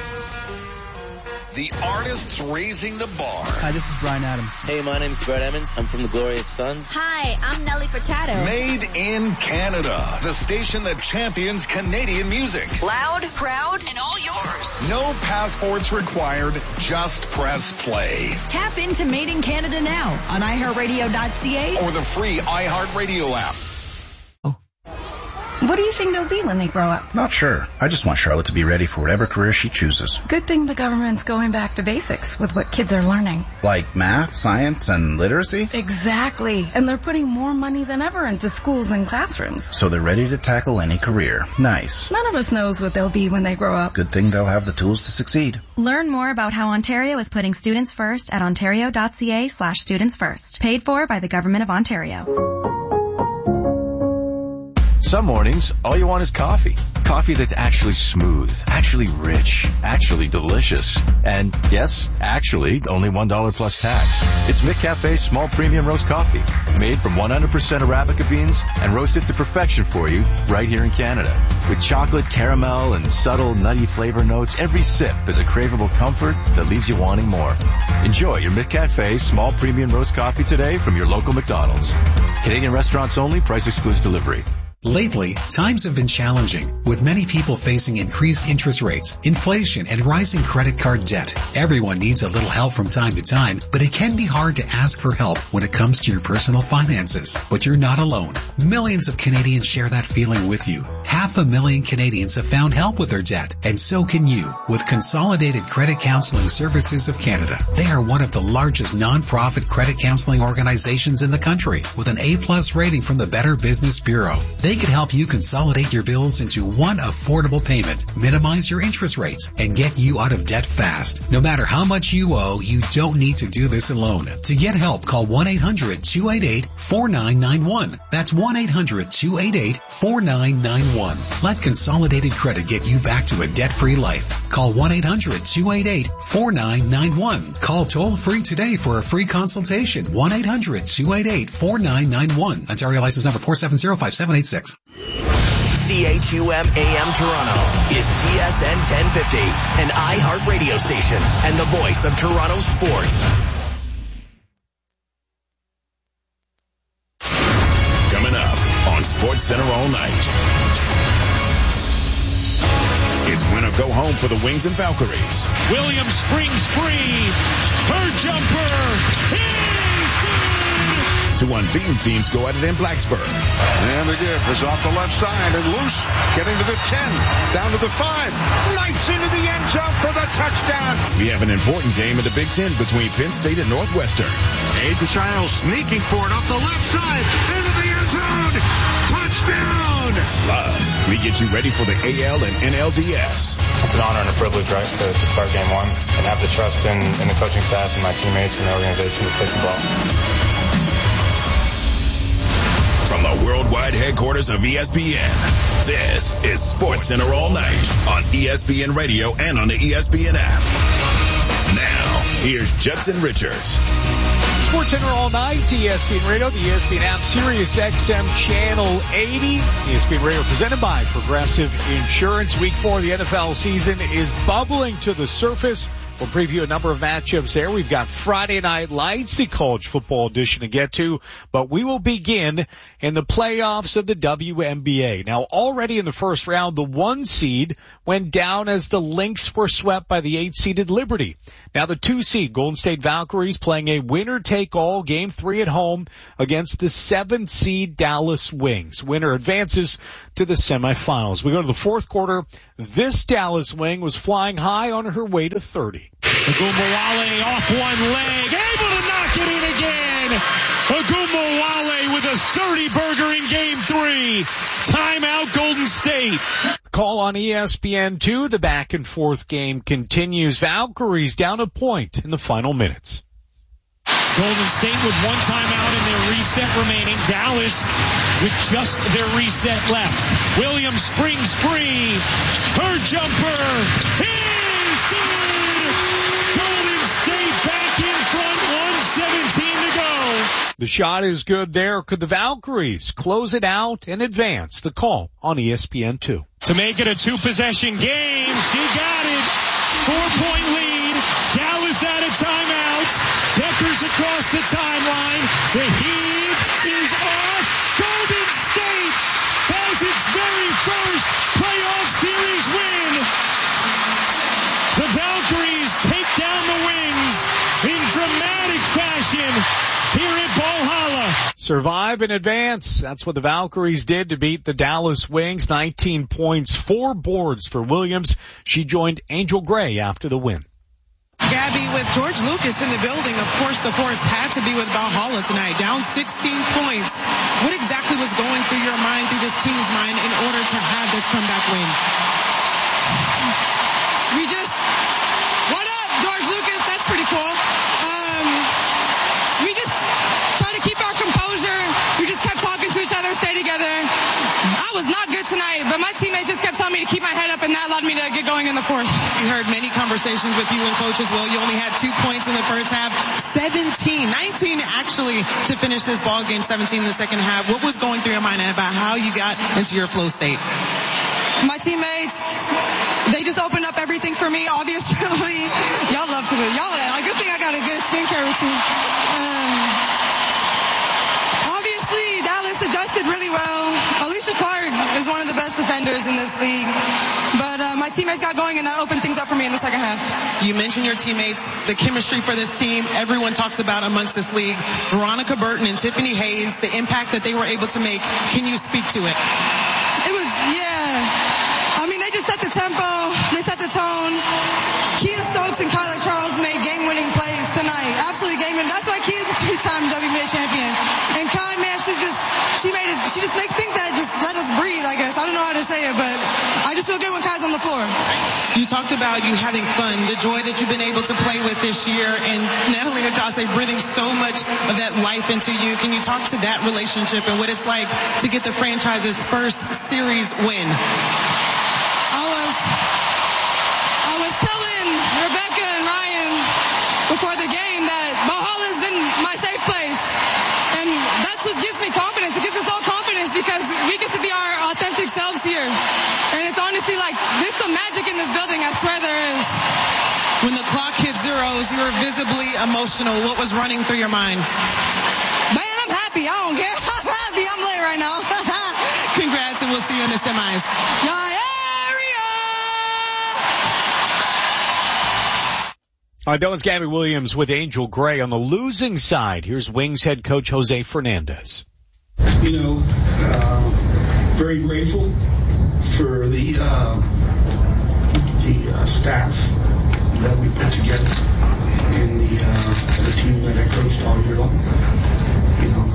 [SPEAKER 1] The artists raising the bar.
[SPEAKER 13] Hi, this is Brian Adams.
[SPEAKER 15] Hey, my name's Brett Emmons. I'm from the Glorious Sons.
[SPEAKER 11] Hi, I'm Nelly Furtado.
[SPEAKER 1] Made in Canada. The station that champions Canadian music.
[SPEAKER 11] Loud, proud, and all yours.
[SPEAKER 1] No passports required. Just press play.
[SPEAKER 11] Tap into Made in Canada now on i heart radio dot c a
[SPEAKER 1] or the free iHeartRadio app.
[SPEAKER 28] What do you think they'll be when they grow up?
[SPEAKER 14] Not sure. I just want Charlotte to be ready for whatever career she chooses.
[SPEAKER 28] Good thing the government's going back to basics with what kids are learning.
[SPEAKER 14] Like math, science, and literacy?
[SPEAKER 28] Exactly. And they're putting more money than ever into schools and classrooms.
[SPEAKER 14] So they're ready to tackle any career. Nice.
[SPEAKER 28] None of us knows what they'll be when they grow up.
[SPEAKER 14] Good thing they'll have the tools to succeed.
[SPEAKER 17] Learn more about how Ontario is putting students first at ontario dot c a slash students first. Paid for by the Government of Ontario.
[SPEAKER 18] Some mornings, all you want is coffee. Coffee that's actually smooth, actually rich, actually delicious. And yes, actually, only one dollar plus tax. It's McCafe's small premium roast coffee, made from one hundred percent Arabica beans and roasted to perfection for you right here in Canada. With chocolate, caramel, and subtle nutty flavor notes, every sip is a craveable comfort that leaves you wanting more. Enjoy your McCafe small premium roast coffee today from your local McDonald's. Canadian restaurants only, price excludes delivery.
[SPEAKER 19] Lately, times have been challenging, with many people facing increased interest rates, inflation, and rising credit card debt. Everyone needs a little help from time to time, but it can be hard to ask for help when it comes to your personal finances. But you're not alone. Millions of Canadians share that feeling with you. Half a million Canadians have found help with their debt, and so can you, with Consolidated Credit Counseling Services of Canada. They are one of the largest non-profit credit counseling organizations in the country, with an A-plus rating from the Better Business Bureau. They can help you consolidate your bills into one affordable payment, minimize your interest rates, and get you out of debt fast. No matter how much you owe, you don't need to do this alone. To get help, call one eight hundred two eight eight four nine nine one. That's one eight hundred two eight eight four nine nine one. Let Consolidated Credit get you back to a debt-free life. Call one eight hundred two eight eight four nine nine one. Call toll-free today for a free consultation. one eight hundred two eight eight four nine nine one. Ontario license number four seven zero five seven eight six.
[SPEAKER 12] C H U M A M Toronto is T S N ten fifty, an iHeart radio station and the voice of Toronto sports.
[SPEAKER 1] Coming up on Sports Center all night. It's win or go home for the Wings and Valkyries.
[SPEAKER 5] Williams springs free. Her jumper is good.
[SPEAKER 1] Two unbeaten teams go at it in Blacksburg.
[SPEAKER 32] And the give is off the left side and loose, getting to the ten, down to the five, knifes into the end zone for the touchdown.
[SPEAKER 1] We have an important game in the Big Ten between Penn State and Northwestern.
[SPEAKER 32] Aiden Chiles sneaking for it off the left side, into the end zone, touchdown.
[SPEAKER 1] Plus, we get you ready for the A L and N L D S.
[SPEAKER 20] It's an honor and a privilege, right, to, to start game one and have the trust in, in the coaching staff and my teammates and the organization to take the ball.
[SPEAKER 1] From the worldwide headquarters of E S P N, this is Sports Center all night on E S P N Radio and on the E S P N app. Now, here's Judson Richards.
[SPEAKER 5] Sports Center all night, E S P N Radio, the E S P N app, Sirius X M Channel eighty. E S P N Radio presented by Progressive Insurance. Week four of the N F L season is bubbling to the surface We'll preview a number of matchups there. We've got Friday Night Lights, the college football edition to get to, but we will begin in the playoffs of the W N B A. Now, already in the first round, the one seed went down as the Lynx were swept by the eight-seeded Liberty. Now, the two seed Golden State Valkyries playing a winner-take-all game three at home against the seventh seed Dallas Wings. Winner advances to the semifinals. We go to the fourth quarter. This Dallas Wing was flying high on her way to thirty.
[SPEAKER 2] Ogumawale off one leg, able to knock it in again. Ogumawale with a thirty-burger in game three. Timeout Golden State.
[SPEAKER 5] Call on E S P N two. The back and forth game continues. Valkyries down a point in the final minutes.
[SPEAKER 2] Golden State with one timeout and their reset remaining. Dallas with just their reset left. Williams springs free. Her jumper is good. Golden State back in front. one seventeen to go.
[SPEAKER 5] The shot is good there. Could the Valkyries close it out and advance? The call on E S P N two.
[SPEAKER 2] To make it a two-possession game, she got it. Four-point lead. Dallas out of timeout. Deckers across the timeline. The heave is off. Golden State has its very first playoff series win. The Valkyries take down the Wings in dramatic fashion here at Valhalla.
[SPEAKER 5] Survive and advance. That's what the Valkyries did to beat the Dallas Wings. nineteen points, four boards for Williams. She joined Angel Gray after the win.
[SPEAKER 6] Gabby, with George Lucas in the building, of course the force had to be with Valhalla tonight. Down sixteen points. What exactly was going through your mind, through this team's mind, in order to have this comeback win? We just, what up, George Lucas? That's pretty cool. Um, we just try to keep our composure. We just kept talking to each other, stay together. I was not good tonight, but my teammates just kept telling me to keep my head up, and that allowed me to get going in the fourth. We heard many conversations with you and Coach as well. You only had two points in the first half, seventeen, nineteen actually to finish this ball game, seventeen in the second half. What was going through your mind about how you got into your flow state? My teammates, they just opened up everything for me, obviously. Y'all love to do it. Y'all, a good thing I got a good skincare routine. Um, obviously, Dallas adjusted really well. Alicia Clark is one of the best defenders in this league. But uh, my teammates got going, and that opened things up for me in the second half. You mentioned your teammates, the chemistry for this team. Everyone talks about amongst this league. Veronica Burton and Tiffany Hayes, the impact that they were able to make. Can you speak to it? It was, yeah. I mean, they just set the tempo. They set the tone. Kia Stokes and Kyla Charles made game-winning plays tonight. Absolutely game-winning. That's why Kia's a three-time W N B A champion. And Kai, man, she's just, she made it, she just makes things that just let us breathe, I guess. I don't know how to say it, but I just feel good when Kai's on the floor. You talked about you having fun, the joy that you've been able to play with this year, and Natalie Hikase breathing so much of that life into you. Can you talk to that relationship and what it's like to get the franchise's first series win? I was, I was telling Rebecca and Ryan before the game that Valhalla has been my safe place. And that's what gives me confidence. It gives us all confidence because we get to be our authentic selves here. And it's honestly like, there's some magic in this building. I swear there is. When the clock hit zeros, you were visibly emotional. What was running through your mind? Man, I'm happy. I don't care. I'm happy. I'm late right now. Congrats, and we'll see you in the semis. Yeah.
[SPEAKER 5] All right, that was Gabby Williams with Angel Gray. On the losing side, here's Wings head coach Jose Fernandez.
[SPEAKER 7] You know, uh, very grateful for the uh, the uh, staff that we put together and the uh, the team that I coached all year long. You know,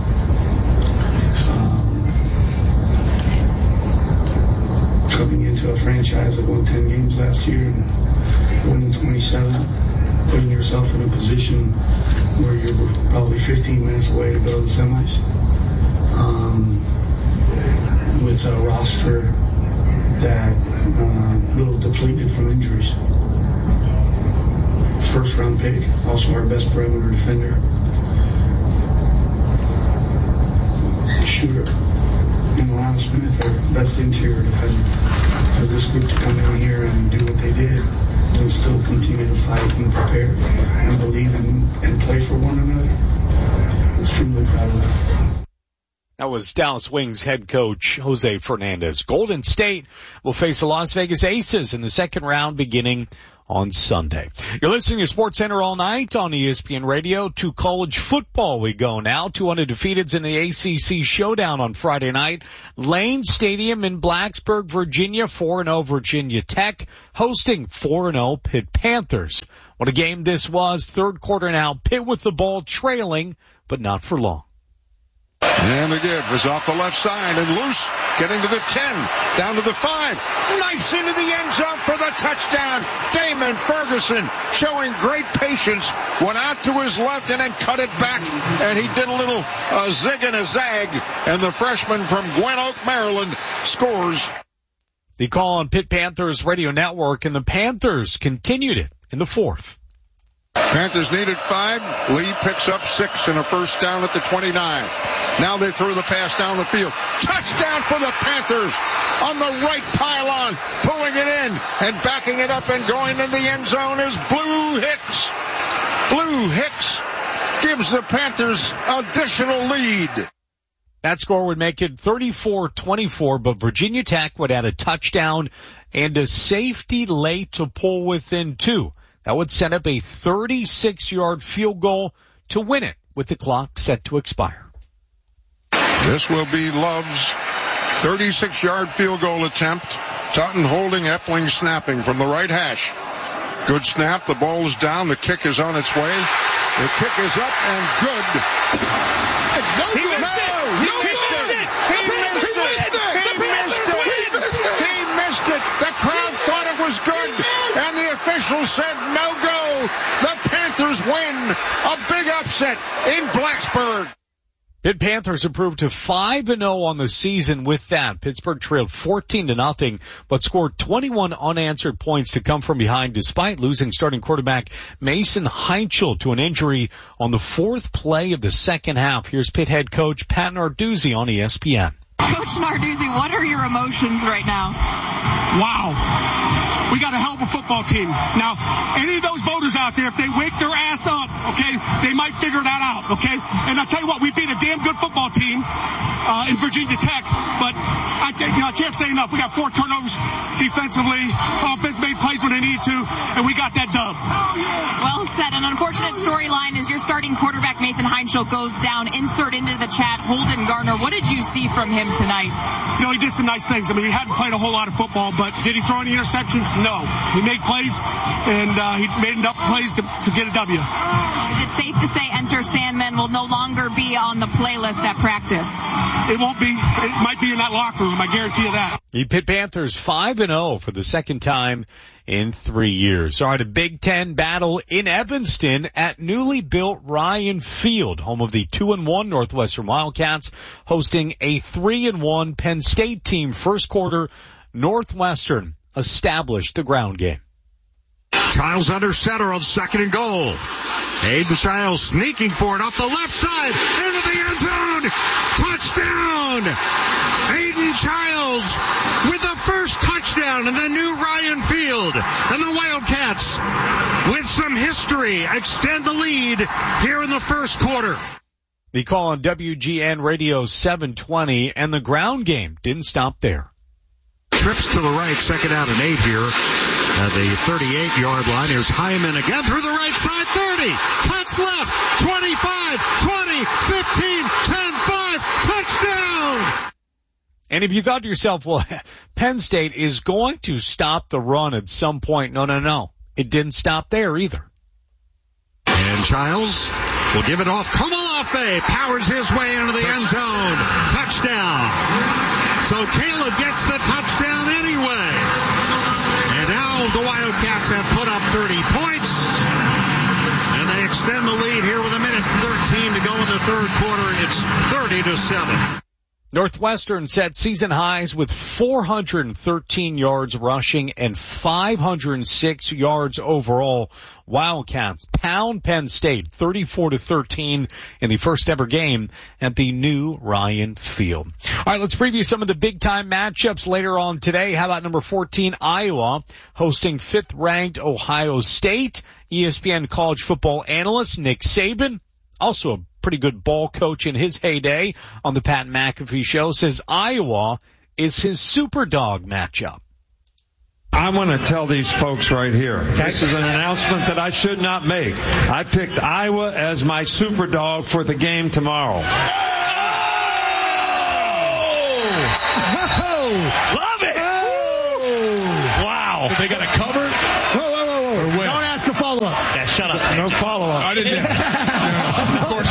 [SPEAKER 7] um, coming into a franchise that won ten games last year and winning twenty-seven. Putting yourself in a position where you're probably fifteen minutes away to go to the semis, um, with a roster that uh, a little depleted from injuries. First round pick, also our best perimeter defender, shooter, and Alana Smith, our best interior defender. For this group to come in here and do what they did and still continue to fight and prepare and believe in and play for one another. Extremely proud of that.
[SPEAKER 5] That was Dallas Wings head coach Jose Fernandez. Golden State will face the Las Vegas Aces in the second round beginning on Sunday. You're listening to SportsCenter all night on E S P N Radio. To college football we go now. two undefeateds in the A C C showdown on Friday night. Lane Stadium in Blacksburg, Virginia. four and oh Virginia Tech hosting four and oh Pitt Panthers. What a game this was. Third quarter now. Pitt with the ball trailing, but not for long.
[SPEAKER 32] And the give is off the left side and loose, getting to the ten, down to the five, knifes into the end zone for the touchdown. Damon Ferguson showing great patience, went out to his left and then cut it back, and he did a little uh, zig and a zag, and the freshman from Gwen Oak, Maryland, scores.
[SPEAKER 5] The call on Pitt Panthers Radio Network, and the Panthers continued it in the fourth.
[SPEAKER 32] Panthers needed five. Lee picks up six and a first down at the twenty-nine. Now they throw the pass down the field. Touchdown for the Panthers on the right pylon, pulling it in and backing it up and going in the end zone is Blue Hicks. Blue Hicks gives the Panthers additional lead.
[SPEAKER 5] That score would make it thirty-four twenty-four, but Virginia Tech would add a touchdown and a safety late to pull within two. That would set up a thirty-six yard field goal to win it with the clock set to expire.
[SPEAKER 32] This will be Love's thirty-six yard field goal attempt. Totten holding, Epling snapping from the right hash. Good snap. The ball is down. The kick is on its way. The kick is up and good. No
[SPEAKER 2] he
[SPEAKER 32] good.
[SPEAKER 2] missed
[SPEAKER 32] No,
[SPEAKER 2] it.
[SPEAKER 32] he
[SPEAKER 2] No,
[SPEAKER 32] missed it.
[SPEAKER 2] He missed it.
[SPEAKER 32] He missed it. He missed it. He missed it. He missed it. The crowd thought it was good, and the officials said no go. The Panthers win. A big upset in Blacksburg.
[SPEAKER 5] Pitt Panthers improved to five and oh on the season with that. Pittsburgh trailed fourteen to nothing, but scored twenty-one unanswered points to come from behind despite losing starting quarterback Mason Heinchel to an injury on the fourth play of the second half. Here's Pitt head coach Pat Narduzzi on E S P N.
[SPEAKER 8] Coach Narduzzi, what are your emotions right now?
[SPEAKER 9] Wow. We got a hell of a football team. Now, any of those voters out there, if they wake their ass up, okay, they might figure that out, okay? And I'll tell you what, we beat a damn good football team uh, in Virginia Tech, but I, you know, I can't say enough. We got four turnovers defensively. Offense made plays when they needed to, and we got that dub.
[SPEAKER 8] Well said. An unfortunate storyline is your starting quarterback, Mason Heinchel, goes down. Insert into the chat, Holden Gardner. What did you see from him tonight?
[SPEAKER 9] You know, he did some nice things. I mean, he hadn't played a whole lot of football, but did he throw any interceptions? No. He made plays, and uh, he made enough plays to, to get a W.
[SPEAKER 8] Is it safe to say Enter Sandman will no longer be on the playlist at practice?
[SPEAKER 9] It won't be. It might be in that locker room, I guarantee you that.
[SPEAKER 5] The Pitt Panthers five and oh for the second time in three years. All right, a Big Ten battle in Evanston at newly built Ryan Field, home of the two and one Northwestern Wildcats, hosting a three and one Penn State team. First quarter, Northwestern established the ground game.
[SPEAKER 10] Childs under center on second and goal. Aiden Childs sneaking for it off the left side into the end zone. Touchdown! Aiden Childs with the first touchdown in the new Ryan Field. And the Wildcats, with some history, extend the lead here in the first quarter.
[SPEAKER 5] The call on W G N Radio seven twenty, and the ground game didn't stop there.
[SPEAKER 10] Trips to the right, second out and eight here at the thirty-eight yard line. Here's Hyman again through the right side, thirty, cuts left, twenty-five, twenty, fifteen, ten, five, touchdown!
[SPEAKER 5] And if you thought to yourself, well, Penn State is going to stop the run at some point, no, no, no. It didn't stop there either.
[SPEAKER 10] And Childs will give it off. Komalafe powers his way into the end zone. Touchdown. So Caleb gets the touchdown anyway. And now the Wildcats have put up thirty points. And they extend the lead here with a minute thirteen to go in the third quarter. It's thirty to seven.
[SPEAKER 5] Northwestern set season highs with four hundred thirteen yards rushing and five hundred six yards overall. Wildcats pound Penn State thirty-four to thirteen in the first ever game at the new Ryan Field. All right, let's preview some of the big time matchups later on today. How about number fourteen, Iowa, hosting fifth ranked Ohio State? E S P N college football analyst Nick Saban, also a pretty good ball coach in his heyday on the Pat McAfee show, says Iowa is his super dog matchup.
[SPEAKER 13] I want to tell these folks right here, this is an announcement that I should not make. I picked Iowa as my super dog for the game tomorrow.
[SPEAKER 2] Oh! Love it! Oh! Wow. So they got a cover?
[SPEAKER 16] Whoa, whoa, whoa, whoa. Don't ask a follow-up.
[SPEAKER 2] Yeah, shut up.
[SPEAKER 13] No follow-up.
[SPEAKER 2] I didn't. No, of course.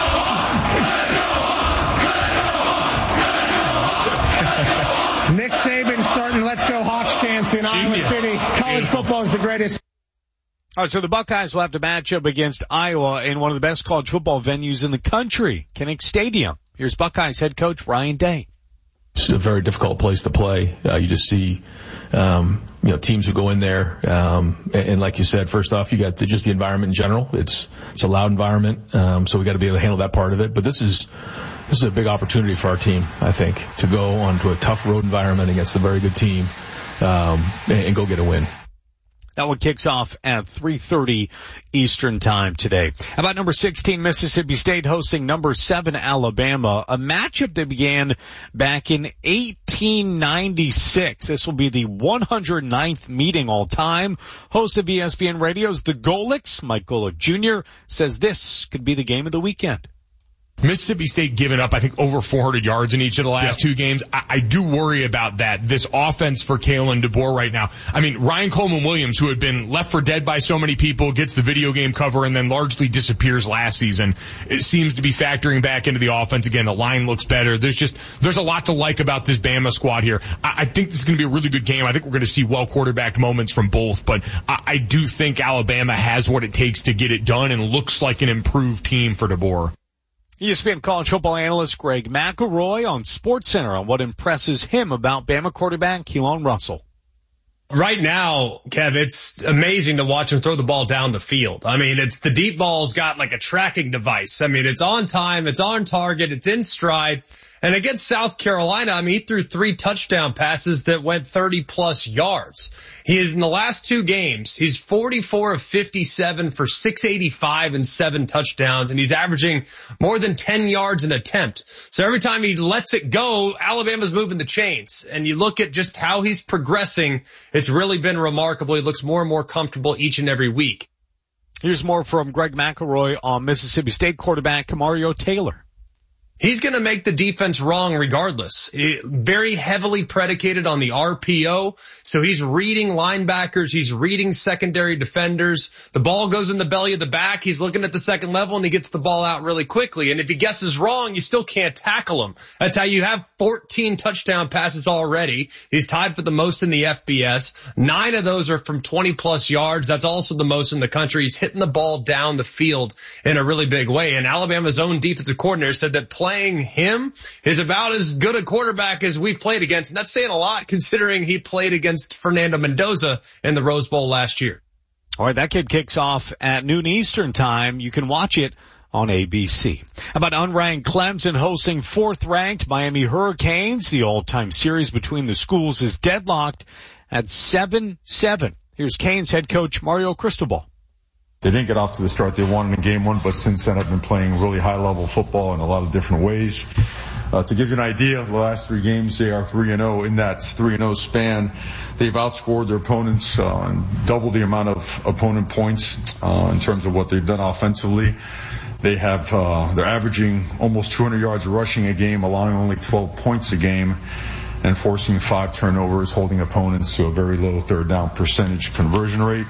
[SPEAKER 16] Nick Saban starting Let's Go Hawks chants in Iowa City. College football is the greatest.
[SPEAKER 5] All right, so the Buckeyes will have to match up against Iowa in one of the best college football venues in the country, Kinnick Stadium. Here's Buckeyes head coach Ryan Day.
[SPEAKER 21] It's a very difficult place to play. Uh, you just see, um, you know, teams who go in there, um, and, and like you said, first off, you got the, just the environment in general. It's it's a loud environment, um, so we got to be able to handle that part of it. But this is this is a big opportunity for our team, I think, to go onto a tough road environment against a very good team, um, and, and go get a win.
[SPEAKER 5] That one kicks off at three thirty Eastern time today. How about number sixteen, Mississippi State hosting number seven, Alabama, a matchup that began back in eighteen ninety-six. This will be the one hundred ninth meeting all time. Host of E S P N Radio's The Golics, Mike Golick Junior, says this could be the game of the weekend.
[SPEAKER 22] Mississippi State giving up, I think, over four hundred yards in each of the last yep. two games. I, I do worry about that. This offense for Kalen DeBoer right now. I mean, Ryan Coleman Williams, who had been left for dead by so many people, gets the video game cover and then largely disappears last season. It seems to be factoring back into the offense again. The line looks better. There's just, there's a lot to like about this Bama squad here. I, I think this is going to be a really good game. I think we're going to see well quarterbacked moments from both, but I, I do think Alabama has what it takes to get it done and looks like an improved team for DeBoer.
[SPEAKER 5] E S P N college football analyst Greg McElroy on SportsCenter on what impresses him about Bama quarterback Keelan Russell.
[SPEAKER 23] Right now, Kev, it's amazing to watch him throw the ball down the field. I mean, it's the deep ball's got like a tracking device. I mean, it's on time, it's on target, it's in stride. And against South Carolina, I mean, he threw three touchdown passes that went thirty plus yards. He is in the last two games, he's forty-four of fifty-seven for six eighty-five and seven touchdowns, and he's averaging more than ten yards an attempt. So every time he lets it go, Alabama's moving the chains. And you look at just how he's progressing, it's really been remarkable. He looks more and more comfortable each and every week.
[SPEAKER 5] Here's more from Greg McElroy on Mississippi State quarterback Kamario Taylor.
[SPEAKER 23] He's going to make the defense wrong regardless. It, very heavily predicated on the R P O. So he's reading linebackers. He's reading secondary defenders. The ball goes in the belly of the back. He's looking at the second level and he gets the ball out really quickly. And if he guesses wrong, you still can't tackle him. That's how you have fourteen touchdown passes already. He's tied for the most in the F B S. Nine of those are from twenty plus yards. That's also the most in the country. He's hitting the ball down the field in a really big way. And Alabama's own defensive coordinator said that play Playing him is about as good a quarterback as we've played against. And that's saying a lot considering he played against Fernando Mendoza in the Rose Bowl last year.
[SPEAKER 5] All right, that kid kicks off at noon Eastern time. You can watch it on A B C. How about unranked Clemson hosting fourth ranked Miami Hurricanes? The all-time series between the schools is deadlocked at seven seven. Here's Canes head coach Mario Cristobal.
[SPEAKER 24] They didn't get off to the start they wanted in game one, but since then have been playing really high-level football in a lot of different ways. Uh, to give you an idea, the last three games, they are three and oh. In that three and oh span, they've outscored their opponents uh, and double the amount of opponent points uh, in terms of what they've done offensively. They have, uh, they're averaging almost two hundred yards rushing a game, allowing only twelve points a game, and forcing five turnovers, holding opponents to a very low third down percentage conversion rate.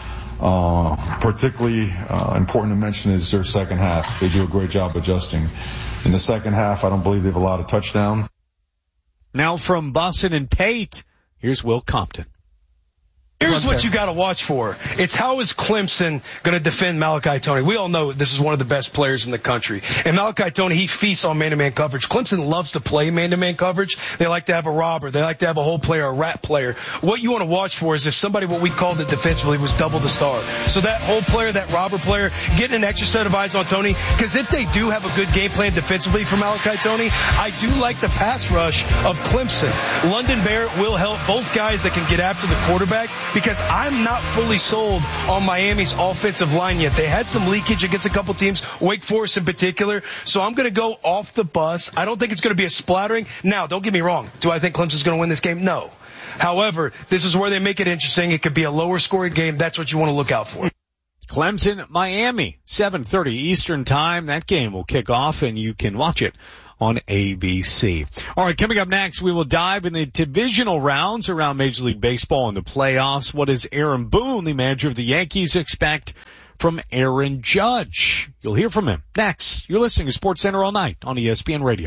[SPEAKER 24] Uh, particularly uh, important to mention is their second half. They do a great job adjusting. In the second half, I don't believe they've allowed a touchdown.
[SPEAKER 5] Now from Bussin and Pate, here's Will Compton.
[SPEAKER 3] Here's what you got to watch for. It's how is Clemson going to defend Malachi Tony? We all know this is one of the best players in the country. And Malachi Tony, he feasts on man-to-man coverage. Clemson loves to play man-to-man coverage. They like to have a robber. They like to have a hole player, a rat player. What you want to watch for is if somebody, what we called it defensively, was double the star. So that hole player, that robber player, getting an extra set of eyes on Tony. Because if they do have a good game plan defensively for Malachi Tony, I do like the pass rush of Clemson. London Barrett will help both guys that can get after the quarterback, because I'm not fully sold on Miami's offensive line yet. They had some leakage against a couple teams, Wake Forest in particular. So I'm going to go off the bus. I don't think it's going to be a splattering. Now, don't get me wrong. Do I think Clemson's going to win this game? No. However, this is where they make it interesting. It could be a lower scoring game. That's what you want to look out for.
[SPEAKER 5] Clemson, Miami, seven thirty Eastern Time. That game will kick off, and you can watch it on A B C. All right, coming up next, we will dive in the divisional rounds around Major League Baseball and the playoffs. What does Aaron Boone, the manager of the Yankees, expect from Aaron Judge? You'll hear from him next. You're listening to Sports Center all night on E S P N Radio.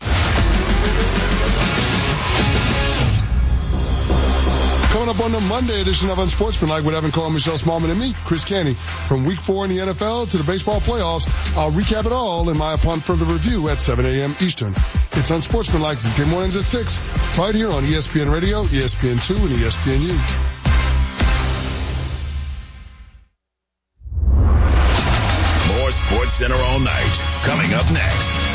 [SPEAKER 4] Coming up on the Monday edition of Unsportsmanlike with Evan Cole, Michelle Smallman, and me, Chris Canty. From week four in the N F L to the baseball playoffs, I'll recap it all in my Upon Further Review at seven a.m. Eastern. It's Unsportsmanlike, weekday mornings at six, right here on E S P N Radio, E S P N two, and E S P N U.
[SPEAKER 1] More Sports Center all night. Coming up next.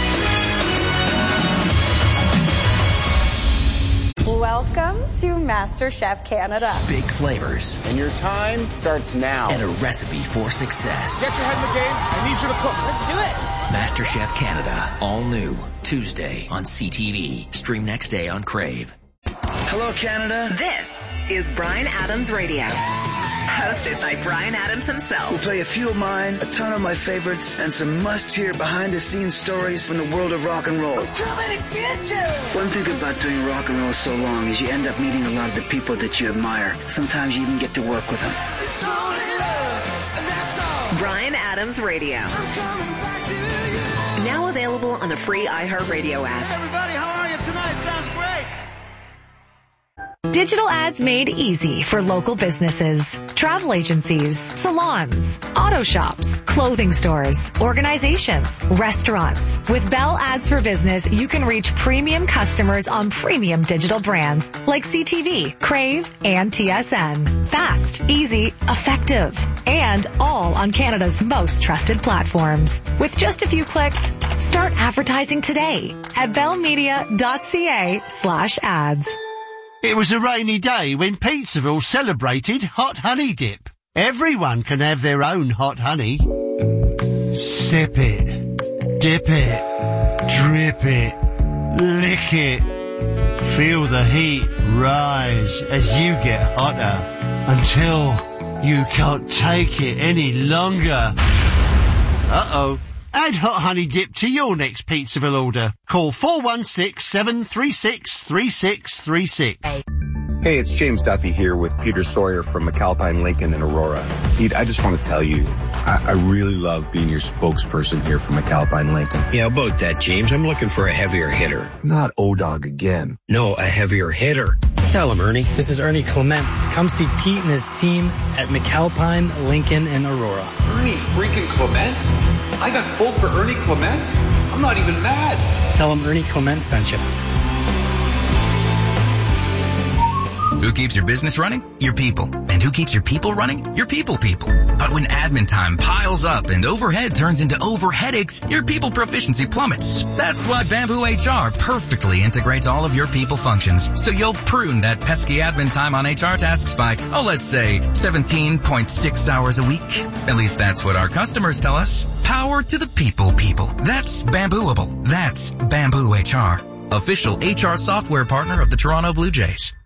[SPEAKER 11] Welcome to MasterChef Canada.
[SPEAKER 14] Big flavors.
[SPEAKER 15] And your time starts now.
[SPEAKER 14] And a recipe for success.
[SPEAKER 15] Get your head in the game. I need you to cook.
[SPEAKER 11] Let's do it.
[SPEAKER 14] MasterChef Canada. All new. Tuesday on C T V. Stream next day on Crave.
[SPEAKER 25] Hello, Canada.
[SPEAKER 26] This is Bryan Adams Radio. Hosted by Bryan Adams himself.
[SPEAKER 25] We'll play a few of mine, a ton of my favorites, and some must-hear behind-the-scenes stories from the world of rock and roll.
[SPEAKER 26] I'm coming to get you!
[SPEAKER 25] One thing about doing rock and roll so long is you end up meeting a lot of the people that you admire. Sometimes you even get to work with them.
[SPEAKER 26] It's only love, and that's all. Bryan Adams Radio. I'm coming back to you. Now available on the free iHeartRadio app.
[SPEAKER 25] Hey everybody, how are you tonight? Sounds great.
[SPEAKER 27] Digital ads made easy for local businesses, travel agencies, salons, auto shops, clothing stores, organizations, restaurants. With Bell Ads for Business, you can reach premium customers on premium digital brands like C T V, Crave, and T S N. Fast, easy, effective, and all on Canada's most trusted platforms. With just a few clicks, start advertising today at bellmedia.ca slash ads.
[SPEAKER 28] It was a rainy day when Pizzaville celebrated Hot Honey Dip. Everyone can have their own hot honey. Sip it, dip it, drip it, lick it. Feel the heat rise as you get hotter until you can't take it any longer. Uh-oh. Add Hot Honey Dip to your next Pizzaville order. Call four one six, seven three six, three six three six.
[SPEAKER 29] Hey, it's James Duffy here with Peter Sawyer from McAlpine Lincoln in Aurora. Pete, I just want to tell you, I, I really love being your spokesperson here for McAlpine Lincoln.
[SPEAKER 30] Yeah, about that, James. I'm looking for a heavier hitter.
[SPEAKER 29] Not O-Dog again.
[SPEAKER 30] No, a heavier hitter. Tell him, Ernie.
[SPEAKER 31] This is Ernie Clement. Come see Pete and his team at McAlpine Lincoln in Aurora.
[SPEAKER 33] Ernie freaking Clement? I got pulled for Ernie Clement? I'm not even mad.
[SPEAKER 31] Tell him Ernie Clement sent you.
[SPEAKER 34] Who keeps your business running? Your people. And who keeps your people running? Your people people. But when admin time piles up and overhead turns into over headaches, your people proficiency plummets. That's why Bamboo H R perfectly integrates all of your people functions. So you'll prune that pesky admin time on H R tasks by, oh, let's say seventeen point six hours a week. At least that's what our customers tell us. Power to the people people. That's Bambooable. That's Bamboo H R. Official H R software partner of the Toronto Blue Jays.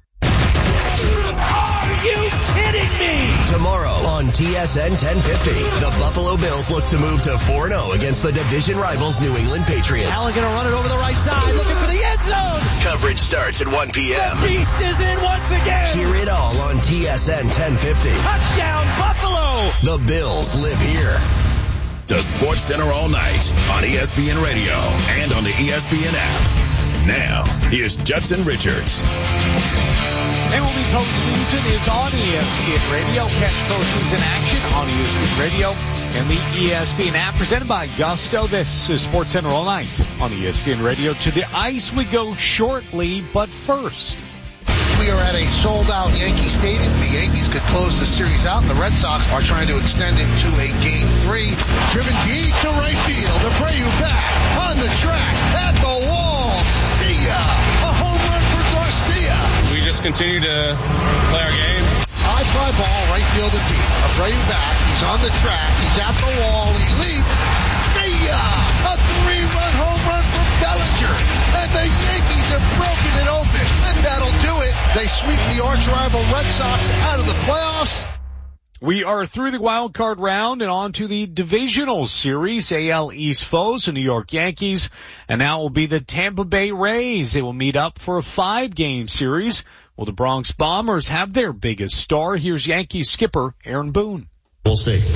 [SPEAKER 27] Are you kidding me?
[SPEAKER 12] Tomorrow on T S N ten fifty, the Buffalo Bills look to move to four and oh against the division rivals New England Patriots.
[SPEAKER 35] Allen gonna run it over the right side, looking for the end zone.
[SPEAKER 12] Coverage starts at one p.m.
[SPEAKER 35] The beast is in once again.
[SPEAKER 12] Hear it all on T S N ten fifty.
[SPEAKER 35] Touchdown, Buffalo!
[SPEAKER 12] The Bills live here.
[SPEAKER 1] To Sports Center all night on E S P N Radio and on the E S P N app. Now, here's Judson Richards.
[SPEAKER 5] M L B postseason is on E S P N Radio. Catch postseason action on E S P N Radio and the E S P N app, presented by Gusto. This is SportsCenter all night on E S P N Radio. To the ice we go shortly, but first.
[SPEAKER 2] We are at a sold-out Yankee Stadium. The Yankees could close the series out, and the Red Sox are trying to extend it to a game three. Driven deep to right field. Abreu back on the track at the wall. See ya! A home run for Garcia.
[SPEAKER 6] We just continue to play our game.
[SPEAKER 2] High fly ball, right field and deep. Abreu back. He's on the track. He's at the wall. He leaps. See ya! A three-run home run for Bellinger. And the Yankees have broken it open. And that'll do it. They sweep the arch-rival Red Sox out of the playoffs.
[SPEAKER 5] We are through the wild card round and on to the divisional series. A L East foes, the New York Yankees, and now will be the Tampa Bay Rays. They will meet up for a five-game series. Will the Bronx Bombers have their biggest star? Here's Yankees skipper Aaron Boone.
[SPEAKER 7] We'll see.